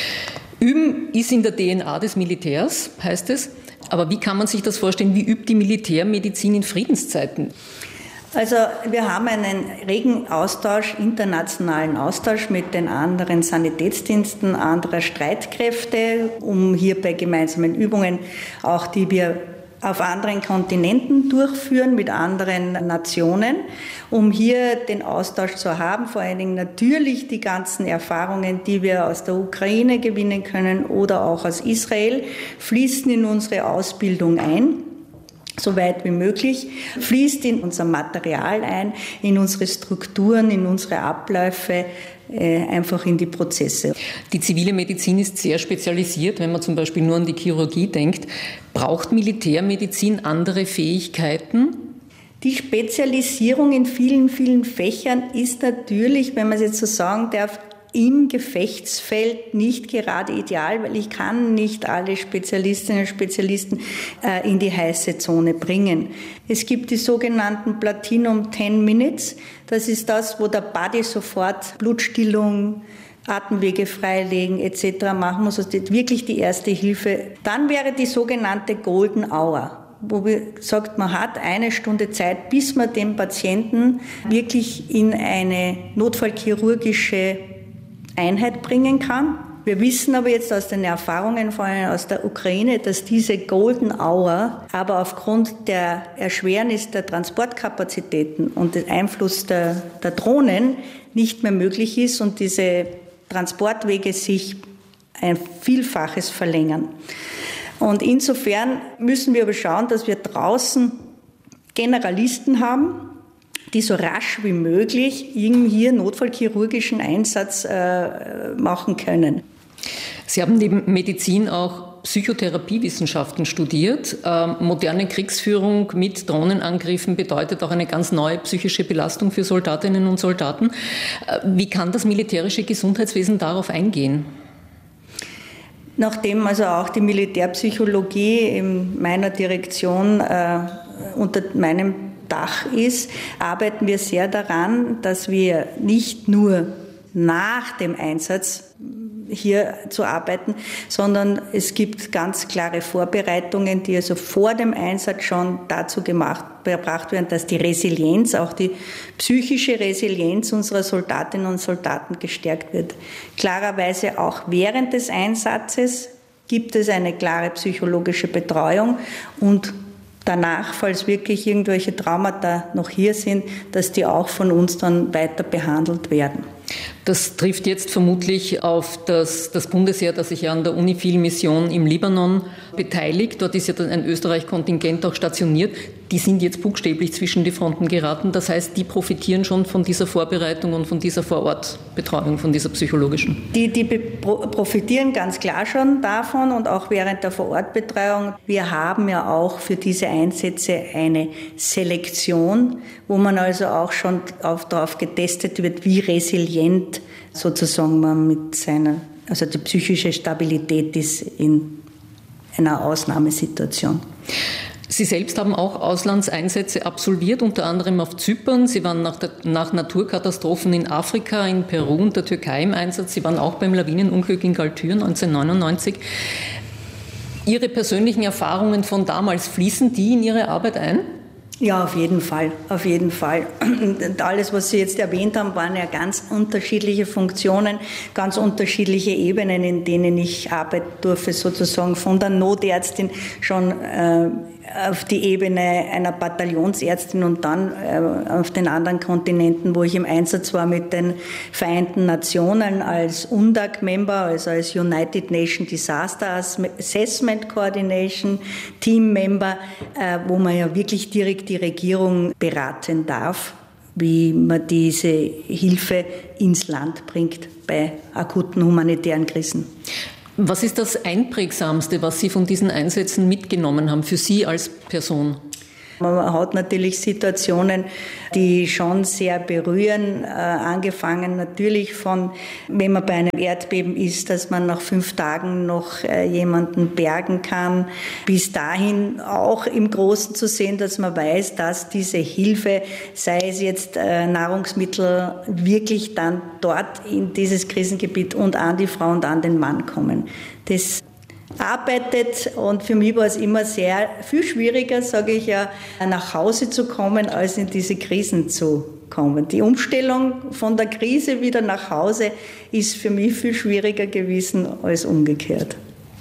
Üben ist in der DNA des Militärs, heißt es. Aber wie kann man sich das vorstellen? Wie übt die Militärmedizin in Friedenszeiten? Also wir haben einen regen Austausch, internationalen Austausch mit den anderen Sanitätsdiensten anderer Streitkräfte, um hier bei gemeinsamen Übungen, auch die wir auf anderen Kontinenten durchführen, mit anderen Nationen, um hier den Austausch zu haben, vor allen Dingen natürlich die ganzen Erfahrungen, die wir aus der Ukraine gewinnen können oder auch aus Israel, fließen in unsere Ausbildung ein. So weit wie möglich, fließt in unser Material ein, in unsere Strukturen, in unsere Abläufe, einfach in die Prozesse. Die zivile Medizin ist sehr spezialisiert, wenn man zum Beispiel nur an die Chirurgie denkt. Braucht Militärmedizin andere Fähigkeiten? Die Spezialisierung in vielen, vielen Fächern ist natürlich, wenn man es jetzt so sagen darf, im Gefechtsfeld nicht gerade ideal, weil ich kann nicht alle Spezialistinnen und Spezialisten in die heiße Zone bringen. Es gibt die sogenannten Platinum 10 Minutes. Das ist das, wo der Buddy sofort Blutstillung, Atemwege freilegen etc. machen muss. Also wirklich die erste Hilfe. Dann wäre die sogenannte Golden Hour, wo man sagt, man hat 1 Stunde Zeit, bis man den Patienten wirklich in eine notfallchirurgische Einheit bringen kann. Wir wissen aber jetzt aus den Erfahrungen vor allem aus der Ukraine, dass diese Golden Hour aber aufgrund der Erschwernis der Transportkapazitäten und des Einflusses der Drohnen nicht mehr möglich ist und diese Transportwege sich ein Vielfaches verlängern. Und insofern müssen wir aber schauen, dass wir draußen Generalisten haben, die so rasch wie möglich hier notfallchirurgischen Einsatz machen können. Sie haben neben Medizin auch Psychotherapiewissenschaften studiert. Moderne Kriegsführung mit Drohnenangriffen bedeutet auch eine ganz neue psychische Belastung für Soldatinnen und Soldaten. Wie kann das militärische Gesundheitswesen darauf eingehen? Nachdem also auch die Militärpsychologie in meiner Direktion unter meinem Dach ist, arbeiten wir sehr daran, dass wir nicht nur nach dem Einsatz hier zu arbeiten, sondern es gibt ganz klare Vorbereitungen, die also vor dem Einsatz schon dazu gebracht werden, dass die Resilienz, auch die psychische Resilienz unserer Soldatinnen und Soldaten gestärkt wird. Klarerweise auch während des Einsatzes gibt es eine klare psychologische Betreuung und danach, falls wirklich irgendwelche Traumata noch hier sind, dass die auch von uns dann weiter behandelt werden. Das trifft jetzt vermutlich auf das Bundesheer, das sich ja an der UNIFIL-Mission im Libanon beteiligt. Dort ist ja ein Österreich-Kontingent auch stationiert. Die sind jetzt buchstäblich zwischen die Fronten geraten. Das heißt, die profitieren schon von dieser Vorbereitung und von dieser Vorortbetreuung, von dieser psychologischen. Die profitieren ganz klar schon davon und auch während der Vorortbetreuung. Wir haben ja auch für diese Einsätze eine Selektion, wo man also auch schon darauf getestet wird, wie resilient sozusagen man mit also die psychische Stabilität ist in einer Ausnahmesituation. Sie selbst haben auch Auslandseinsätze absolviert, unter anderem auf Zypern. Sie waren nach Naturkatastrophen in Afrika, in Peru und der Türkei im Einsatz. Sie waren auch beim Lawinenunglück in Galtür 1999. Ihre persönlichen Erfahrungen von damals, fließen die in Ihre Arbeit ein? Ja, auf jeden Fall, auf jeden Fall. Und alles, was Sie jetzt erwähnt haben, waren ja ganz unterschiedliche Funktionen, ganz unterschiedliche Ebenen, in denen ich arbeiten durfte, sozusagen von der Notärztin schon auf die Ebene einer Bataillonsärztin und dann auf den anderen Kontinenten, wo ich im Einsatz war mit den Vereinten Nationen als UNDAC-Member, also als United Nations Disaster Assessment Coordination Team-Member, wo man ja wirklich direkt die Regierung beraten darf, wie man diese Hilfe ins Land bringt bei akuten humanitären Krisen. Was ist das Einprägsamste, was Sie von diesen Einsätzen mitgenommen haben, für Sie als Person? Man hat natürlich Situationen, die schon sehr berühren, angefangen natürlich von, wenn man bei einem Erdbeben ist, dass man nach 5 Tagen noch jemanden bergen kann, bis dahin auch im Großen zu sehen, dass man weiß, dass diese Hilfe, sei es jetzt Nahrungsmittel, wirklich dann dort in dieses Krisengebiet und an die Frau und an den Mann kommen. Das arbeitet und für mich war es immer sehr viel schwieriger, sage ich ja, nach Hause zu kommen, als in diese Krisen zu kommen. Die Umstellung von der Krise wieder nach Hause ist für mich viel schwieriger gewesen als umgekehrt.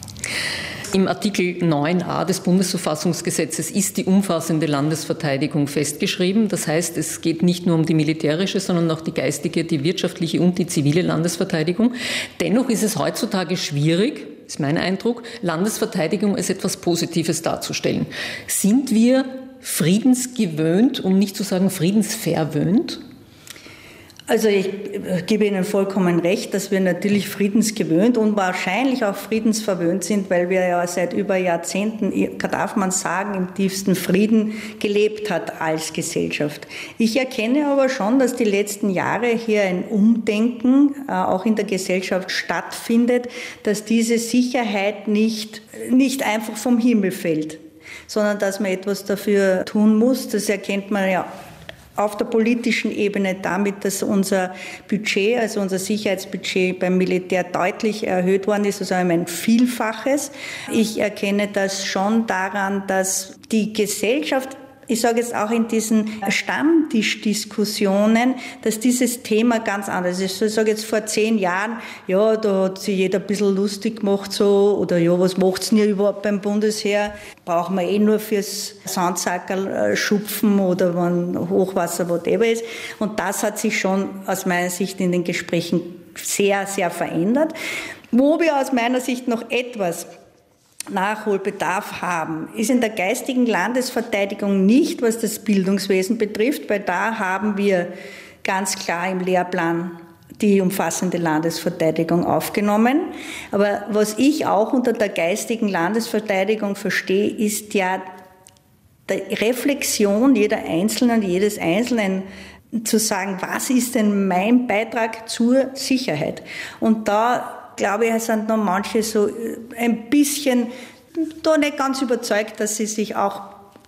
Im Artikel 9a des Bundesverfassungsgesetzes ist die umfassende Landesverteidigung festgeschrieben. Das heißt, es geht nicht nur um die militärische, sondern auch die geistige, die wirtschaftliche und die zivile Landesverteidigung. Dennoch ist es heutzutage schwierig, ist mein Eindruck, Landesverteidigung als etwas Positives darzustellen. Sind wir friedensgewöhnt, um nicht zu sagen friedensverwöhnt? Also ich gebe Ihnen vollkommen recht, dass wir natürlich friedensgewöhnt und wahrscheinlich auch friedensverwöhnt sind, weil wir ja seit über Jahrzehnten, darf man sagen, im tiefsten Frieden gelebt hat als Gesellschaft. Ich erkenne aber schon, dass die letzten Jahre hier ein Umdenken auch in der Gesellschaft stattfindet, dass diese Sicherheit nicht einfach vom Himmel fällt, sondern dass man etwas dafür tun muss. Das erkennt man ja auf der politischen Ebene damit, dass unser Budget, also unser Sicherheitsbudget beim Militär deutlich erhöht worden ist, also ein Vielfaches. Ich erkenne das schon daran, dass die Gesellschaft, ich sage jetzt auch in diesen Stammtischdiskussionen, dass dieses Thema ganz anders ist. Ich sage jetzt vor 10 Jahren, ja, da hat sich jeder ein bisschen lustig gemacht so, oder ja, was macht's denn hier überhaupt beim Bundesheer? Brauchen wir nur fürs Sandsackerl schupfen oder wenn Hochwasser, whatever ist. Und das hat sich schon aus meiner Sicht in den Gesprächen sehr, sehr verändert. Wo wir aus meiner Sicht noch etwas Nachholbedarf haben, ist in der geistigen Landesverteidigung nicht, was das Bildungswesen betrifft, weil da haben wir ganz klar im Lehrplan die umfassende Landesverteidigung aufgenommen. Aber was ich auch unter der geistigen Landesverteidigung verstehe, ist ja die Reflexion jeder Einzelnen, jedes Einzelnen, zu sagen, was ist denn mein Beitrag zur Sicherheit? Und da glaube ich, sind noch manche so ein bisschen da nicht ganz überzeugt, dass sie sich auch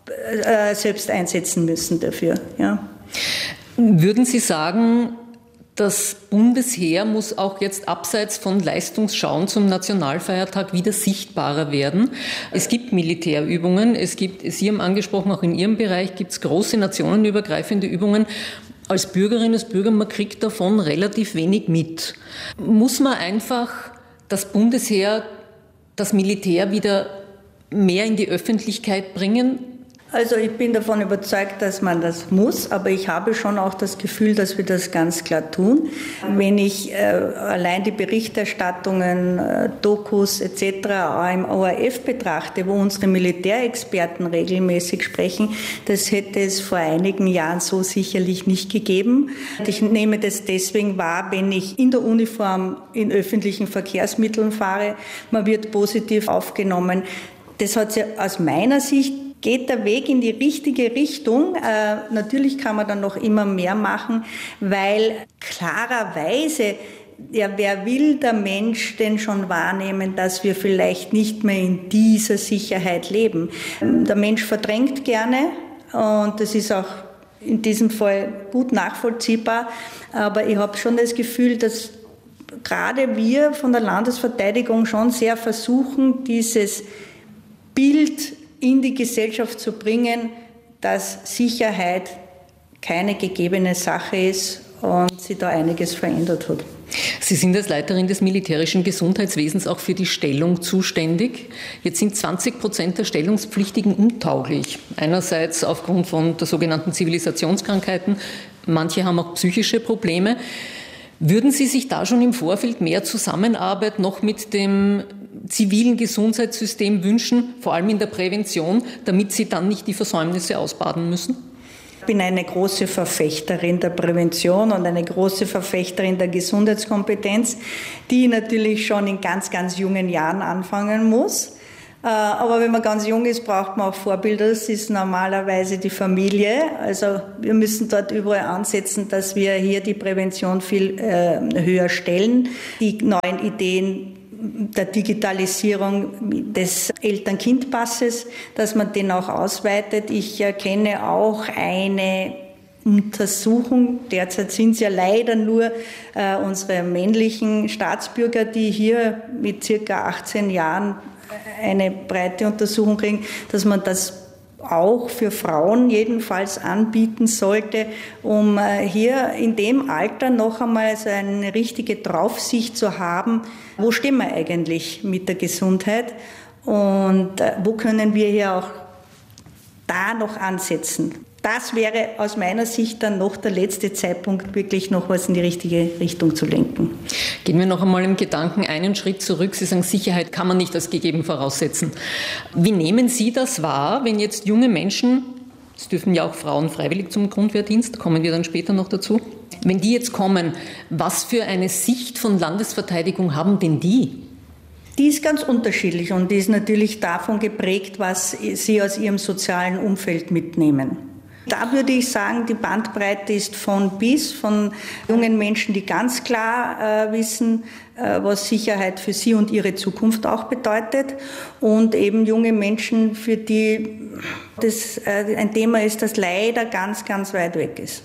selbst einsetzen müssen dafür. Ja. Würden Sie sagen, das Bundesheer muss auch jetzt abseits von Leistungsschauen zum Nationalfeiertag wieder sichtbarer werden? Es gibt Militärübungen, Sie haben angesprochen, auch in Ihrem Bereich gibt es große nationenübergreifende Übungen. Als Bürgerin, als Bürger, man kriegt davon relativ wenig mit. Muss man einfach das Bundesheer, das Militär wieder mehr in die Öffentlichkeit bringen? Also ich bin davon überzeugt, dass man das muss, aber ich habe schon auch das Gefühl, dass wir das ganz klar tun. Wenn ich allein die Berichterstattungen, Dokus etc. auch im ORF betrachte, wo unsere Militärexperten regelmäßig sprechen, das hätte es vor einigen Jahren so sicherlich nicht gegeben. Ich nehme das deswegen wahr, wenn ich in der Uniform in öffentlichen Verkehrsmitteln fahre, man wird positiv aufgenommen. Das hat ja aus meiner Sicht geht der Weg in die richtige Richtung. Natürlich kann man dann noch immer mehr machen, weil klarerweise, ja, wer will der Mensch denn schon wahrnehmen, dass wir vielleicht nicht mehr in dieser Sicherheit leben? Der Mensch verdrängt gerne und das ist auch in diesem Fall gut nachvollziehbar. Aber ich habe schon das Gefühl, dass gerade wir von der Landesverteidigung schon sehr versuchen, dieses Bild in die Gesellschaft zu bringen, dass Sicherheit keine gegebene Sache ist und sich da einiges verändert hat. Sie sind als Leiterin des militärischen Gesundheitswesens auch für die Stellung zuständig. Jetzt sind 20% der Stellungspflichtigen untauglich. Einerseits aufgrund von der sogenannten Zivilisationskrankheiten, manche haben auch psychische Probleme. Würden Sie sich da schon im Vorfeld mehr Zusammenarbeit noch mit dem zivilen Gesundheitssystem wünschen, vor allem in der Prävention, damit Sie dann nicht die Versäumnisse ausbaden müssen? Ich bin eine große Verfechterin der Prävention und eine große Verfechterin der Gesundheitskompetenz, die natürlich schon in ganz, ganz jungen Jahren anfangen muss. Aber wenn man ganz jung ist, braucht man auch Vorbilder. Das ist normalerweise die Familie. Also wir müssen dort überall ansetzen, dass wir hier die Prävention viel höher stellen. Die neuen Ideen der Digitalisierung des Eltern-Kind-Passes, dass man den auch ausweitet. Ich kenne auch eine Untersuchung. Derzeit sind es ja leider nur unsere männlichen Staatsbürger, die hier mit circa 18 Jahren eine breite Untersuchung kriegen, dass man das auch für Frauen jedenfalls anbieten sollte, um hier in dem Alter noch einmal so eine richtige Draufsicht zu haben, wo stehen wir eigentlich mit der Gesundheit und wo können wir hier auch da noch ansetzen. Das wäre aus meiner Sicht dann noch der letzte Zeitpunkt, wirklich noch was in die richtige Richtung zu lenken. Gehen wir noch einmal im Gedanken einen Schritt zurück. Sie sagen, Sicherheit kann man nicht als gegeben voraussetzen. Wie nehmen Sie das wahr, wenn jetzt junge Menschen, es dürfen ja auch Frauen freiwillig zum Grundwehrdienst, kommen wir dann später noch dazu, wenn die jetzt kommen, was für eine Sicht von Landesverteidigung haben denn die? Die ist ganz unterschiedlich und die ist natürlich davon geprägt, was sie aus ihrem sozialen Umfeld mitnehmen. Da würde ich sagen, die Bandbreite ist von bis, von jungen Menschen, die ganz klar wissen, was Sicherheit für sie und ihre Zukunft auch bedeutet, und eben junge Menschen, für die das ein Thema ist, das leider ganz, ganz weit weg ist.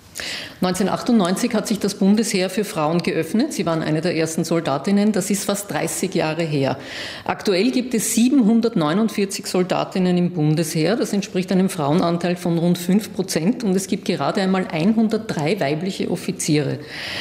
1998 hat sich das Bundesheer für Frauen geöffnet. Sie waren eine der ersten Soldatinnen. Das ist fast 30 Jahre her. Aktuell gibt es 749 Soldatinnen im Bundesheer. Das entspricht einem Frauenanteil von rund 5%. Und es gibt gerade einmal 103 weibliche Offiziere.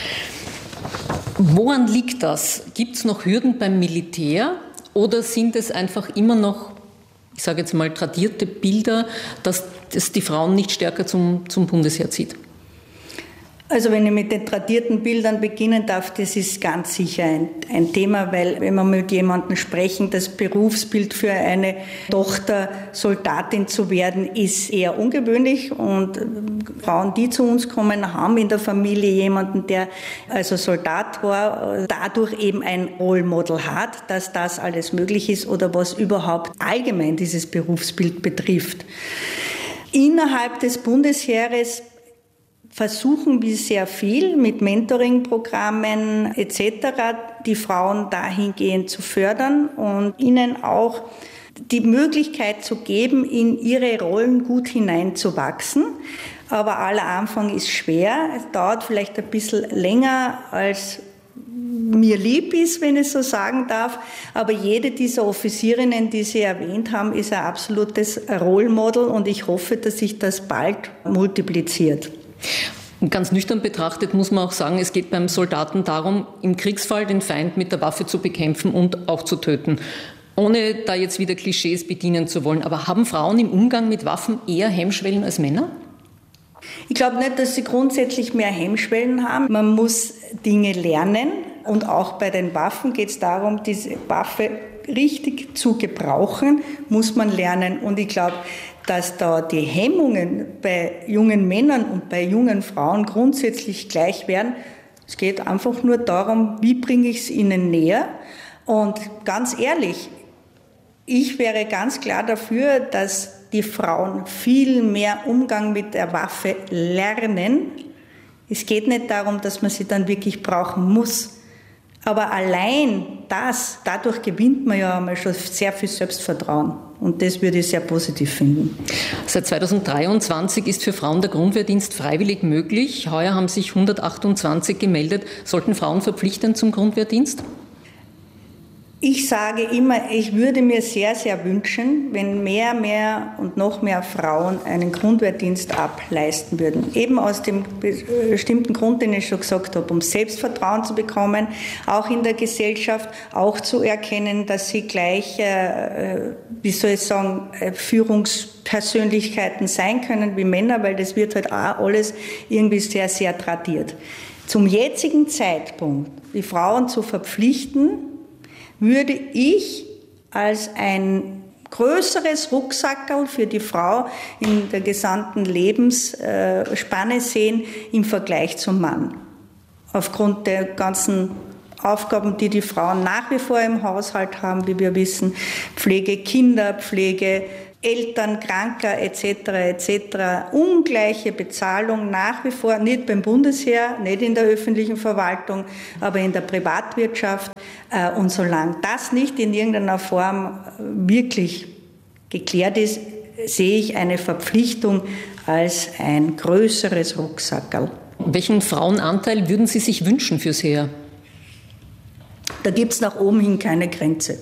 Woran liegt das? Gibt es noch Hürden beim Militär oder sind es einfach immer noch, ich sage jetzt mal, tradierte Bilder, dass es die Frauen nicht stärker zum Bundesheer zieht? Also wenn ich mit den tradierten Bildern beginnen darf, das ist ganz sicher ein Thema, weil wenn wir mit jemandem sprechen, das Berufsbild für eine Tochter Soldatin zu werden, ist eher ungewöhnlich, und Frauen, die zu uns kommen, haben in der Familie jemanden, der also Soldat war, dadurch eben ein Role Model hat, dass das alles möglich ist oder was überhaupt allgemein dieses Berufsbild betrifft. Innerhalb des Bundesheeres versuchen wir sehr viel mit Mentoring-Programmen etc. die Frauen dahingehend zu fördern und ihnen auch die Möglichkeit zu geben, in ihre Rollen gut hineinzuwachsen. Aber aller Anfang ist schwer. Es dauert vielleicht ein bisschen länger, als mir lieb ist, wenn ich so sagen darf. Aber jede dieser Offizierinnen, die Sie erwähnt haben, ist ein absolutes Role Model, und ich hoffe, dass sich das bald multipliziert. Und ganz nüchtern betrachtet muss man auch sagen, es geht beim Soldaten darum, im Kriegsfall den Feind mit der Waffe zu bekämpfen und auch zu töten. Ohne da jetzt wieder Klischees bedienen zu wollen, aber haben Frauen im Umgang mit Waffen eher Hemmschwellen als Männer? Ich glaube nicht, dass sie grundsätzlich mehr Hemmschwellen haben. Man muss Dinge lernen und auch bei den Waffen geht es darum, diese Waffe richtig zu gebrauchen, muss man lernen. Und ich glaube, dass da die Hemmungen bei jungen Männern und bei jungen Frauen grundsätzlich gleich werden. Es geht einfach nur darum, wie bringe ich es ihnen näher. Und ganz ehrlich, ich wäre ganz klar dafür, dass die Frauen viel mehr Umgang mit der Waffe lernen. Es geht nicht darum, dass man sie dann wirklich brauchen muss. Aber allein dadurch gewinnt man ja einmal schon sehr viel Selbstvertrauen. Und das würde ich sehr positiv finden. Seit 2023 ist für Frauen der Grundwehrdienst freiwillig möglich. Heuer haben sich 128 gemeldet. Sollten Frauen verpflichtend zum Grundwehrdienst? Ich sage immer, ich würde mir sehr, sehr wünschen, wenn mehr und noch mehr Frauen einen Grundwehrdienst ableisten würden. Eben aus dem bestimmten Grund, den ich schon gesagt habe, um Selbstvertrauen zu bekommen, auch in der Gesellschaft, auch zu erkennen, dass sie gleich, Führungspersönlichkeiten sein können wie Männer, weil das wird halt auch alles irgendwie sehr, sehr tradiert. Zum jetzigen Zeitpunkt, die Frauen zu verpflichten, würde ich als ein größeres Rucksackerl für die Frau in der gesamten Lebensspanne sehen im Vergleich zum Mann. Aufgrund der ganzen Aufgaben, die die Frauen nach wie vor im Haushalt haben, wie wir wissen, Pflege Kinder, Pflege Eltern, Kranker etc. Ungleiche Bezahlung nach wie vor, nicht beim Bundesheer, nicht in der öffentlichen Verwaltung, aber in der Privatwirtschaft. Und solange das nicht in irgendeiner Form wirklich geklärt ist, sehe ich eine Verpflichtung als ein größeres Rucksackerl. Welchen Frauenanteil würden Sie sich wünschen fürs Heer? Da gibt es nach oben hin keine Grenze.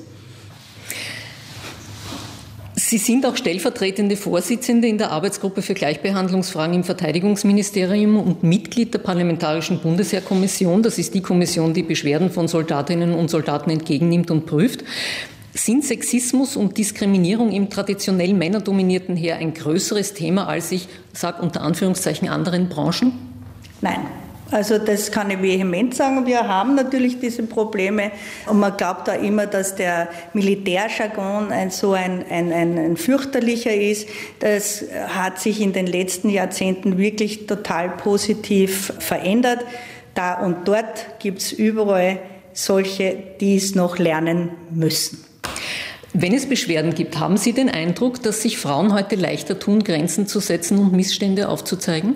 Sie sind auch stellvertretende Vorsitzende in der Arbeitsgruppe für Gleichbehandlungsfragen im Verteidigungsministerium und Mitglied der Parlamentarischen Bundesheerkommission. Das ist die Kommission, die Beschwerden von Soldatinnen und Soldaten entgegennimmt und prüft. Sind Sexismus und Diskriminierung im traditionell männerdominierten Heer ein größeres Thema als, ich sage unter Anführungszeichen, anderen Branchen? Nein. Also das kann ich vehement sagen. Wir haben natürlich diese Probleme und man glaubt da immer, dass der Militärjargon ein fürchterlicher ist. Das hat sich in den letzten Jahrzehnten wirklich total positiv verändert. Da und dort gibt es überall solche, die es noch lernen müssen. Wenn es Beschwerden gibt, haben Sie den Eindruck, dass sich Frauen heute leichter tun, Grenzen zu setzen und Missstände aufzuzeigen?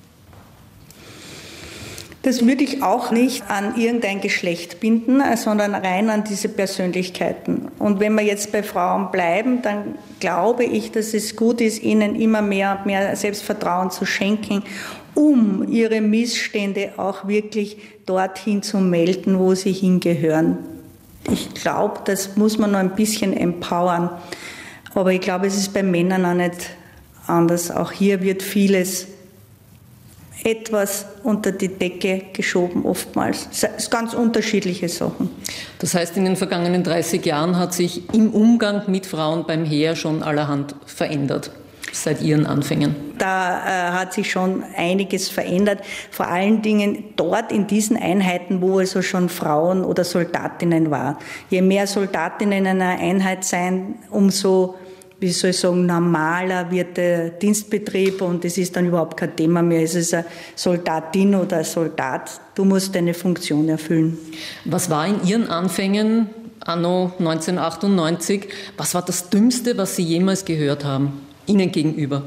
Das würde ich auch nicht an irgendein Geschlecht binden, sondern rein an diese Persönlichkeiten. Und wenn wir jetzt bei Frauen bleiben, dann glaube ich, dass es gut ist, ihnen immer mehr und mehr Selbstvertrauen zu schenken, um ihre Missstände auch wirklich dorthin zu melden, wo sie hingehören. Ich glaube, das muss man noch ein bisschen empowern. Aber ich glaube, es ist bei Männern auch nicht anders. Auch hier wird vieles etwas unter die Decke geschoben oftmals. Das sind ganz unterschiedliche Sachen. Das heißt, in den vergangenen 30 Jahren hat sich im Umgang mit Frauen beim Heer schon allerhand verändert, seit Ihren Anfängen? Da hat sich schon einiges verändert, vor allen Dingen dort in diesen Einheiten, wo also schon Frauen oder Soldatinnen waren. Je mehr Soldatinnen in einer Einheit sein, umso normaler wird der Dienstbetrieb und es ist dann überhaupt kein Thema mehr. Es ist eine Soldatin oder ein Soldat. Du musst deine Funktion erfüllen. Was war in Ihren Anfängen anno 1998, was war das Dümmste, was Sie jemals gehört haben, Ihnen gegenüber?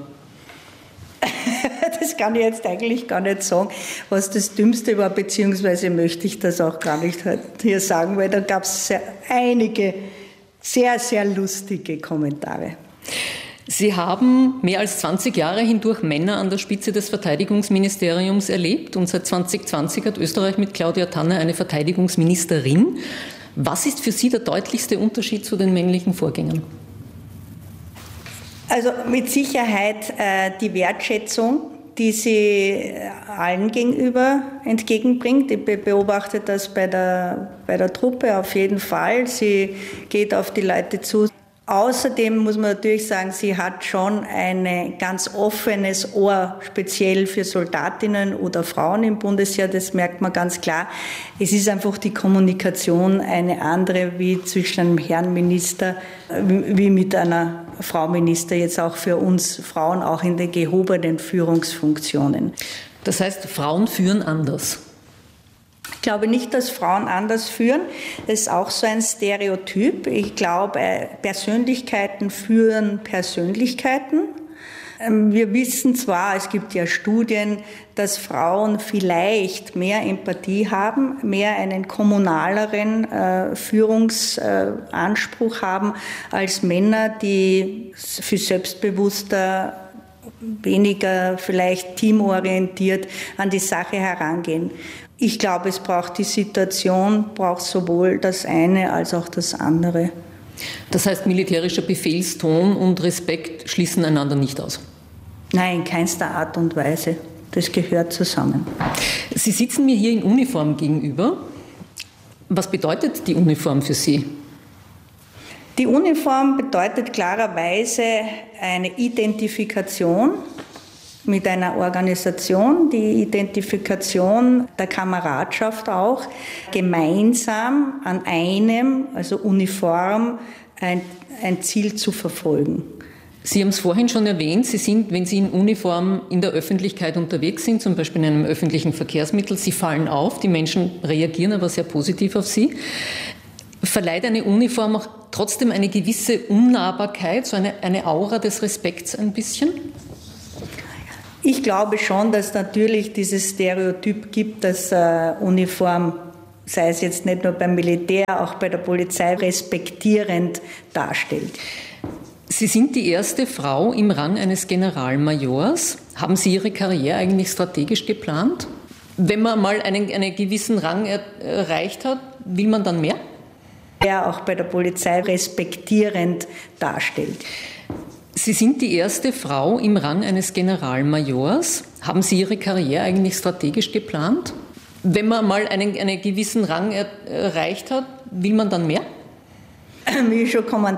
Das kann ich jetzt eigentlich gar nicht sagen, was das Dümmste war, beziehungsweise möchte ich das auch gar nicht hier sagen, weil da gab es einige sehr, sehr lustige Kommentare. Sie haben mehr als 20 Jahre hindurch Männer an der Spitze des Verteidigungsministeriums erlebt und seit 2020 hat Österreich mit Claudia Tanner eine Verteidigungsministerin. Was ist für Sie der deutlichste Unterschied zu den männlichen Vorgängern? Also mit Sicherheit die Wertschätzung, die sie allen gegenüber entgegenbringt. Ich beobachte das bei der Truppe auf jeden Fall. Sie geht auf die Leute zu. Außerdem muss man natürlich sagen, sie hat schon ein ganz offenes Ohr, speziell für Soldatinnen oder Frauen im Bundesheer. Das merkt man ganz klar. Es ist einfach die Kommunikation eine andere wie zwischen einem Herrn Minister, wie mit einer Frau Minister, jetzt auch für uns Frauen, auch in den gehobenen Führungsfunktionen. Das heißt, Frauen führen anders? Ich glaube nicht, dass Frauen anders führen. Das ist auch so ein Stereotyp. Ich glaube, Persönlichkeiten führen Persönlichkeiten. Wir wissen zwar, es gibt ja Studien, dass Frauen vielleicht mehr Empathie haben, mehr einen kommunaleren Führungsanspruch haben als Männer, die viel selbstbewusster, weniger vielleicht teamorientiert an die Sache herangehen. Ich glaube, es braucht die Situation, braucht sowohl das eine als auch das andere. Das heißt, militärischer Befehlston und Respekt schließen einander nicht aus? Nein, in keinster Art und Weise. Das gehört zusammen. Sie sitzen mir hier in Uniform gegenüber. Was bedeutet die Uniform für Sie? Die Uniform bedeutet klarerweise eine Identifikation mit einer Organisation, die Identifikation der Kameradschaft auch, gemeinsam an einem, also Uniform, ein Ziel zu verfolgen. Sie haben es vorhin schon erwähnt, Sie sind, wenn Sie in Uniform in der Öffentlichkeit unterwegs sind, zum Beispiel in einem öffentlichen Verkehrsmittel, Sie fallen auf, die Menschen reagieren aber sehr positiv auf Sie. Verleiht eine Uniform auch trotzdem eine gewisse Unnahbarkeit, so eine Aura des Respekts ein bisschen? Ich glaube schon, dass natürlich dieses Stereotyp gibt, dass Uniform, sei es jetzt nicht nur beim Militär, auch bei der Polizei, respektierend darstellt. Sie sind die erste Frau im Rang eines Generalmajors. Haben Sie Ihre Karriere eigentlich strategisch geplant? Wenn man mal einen gewissen Rang erreicht hat, will man dann mehr? Ja, auch bei der Polizei respektierend darstellt. Sie sind die erste Frau im Rang eines Generalmajors. Haben Sie Ihre Karriere eigentlich strategisch geplant? Wenn man mal einen gewissen Rang erreicht hat, will man dann mehr? Wie ich schon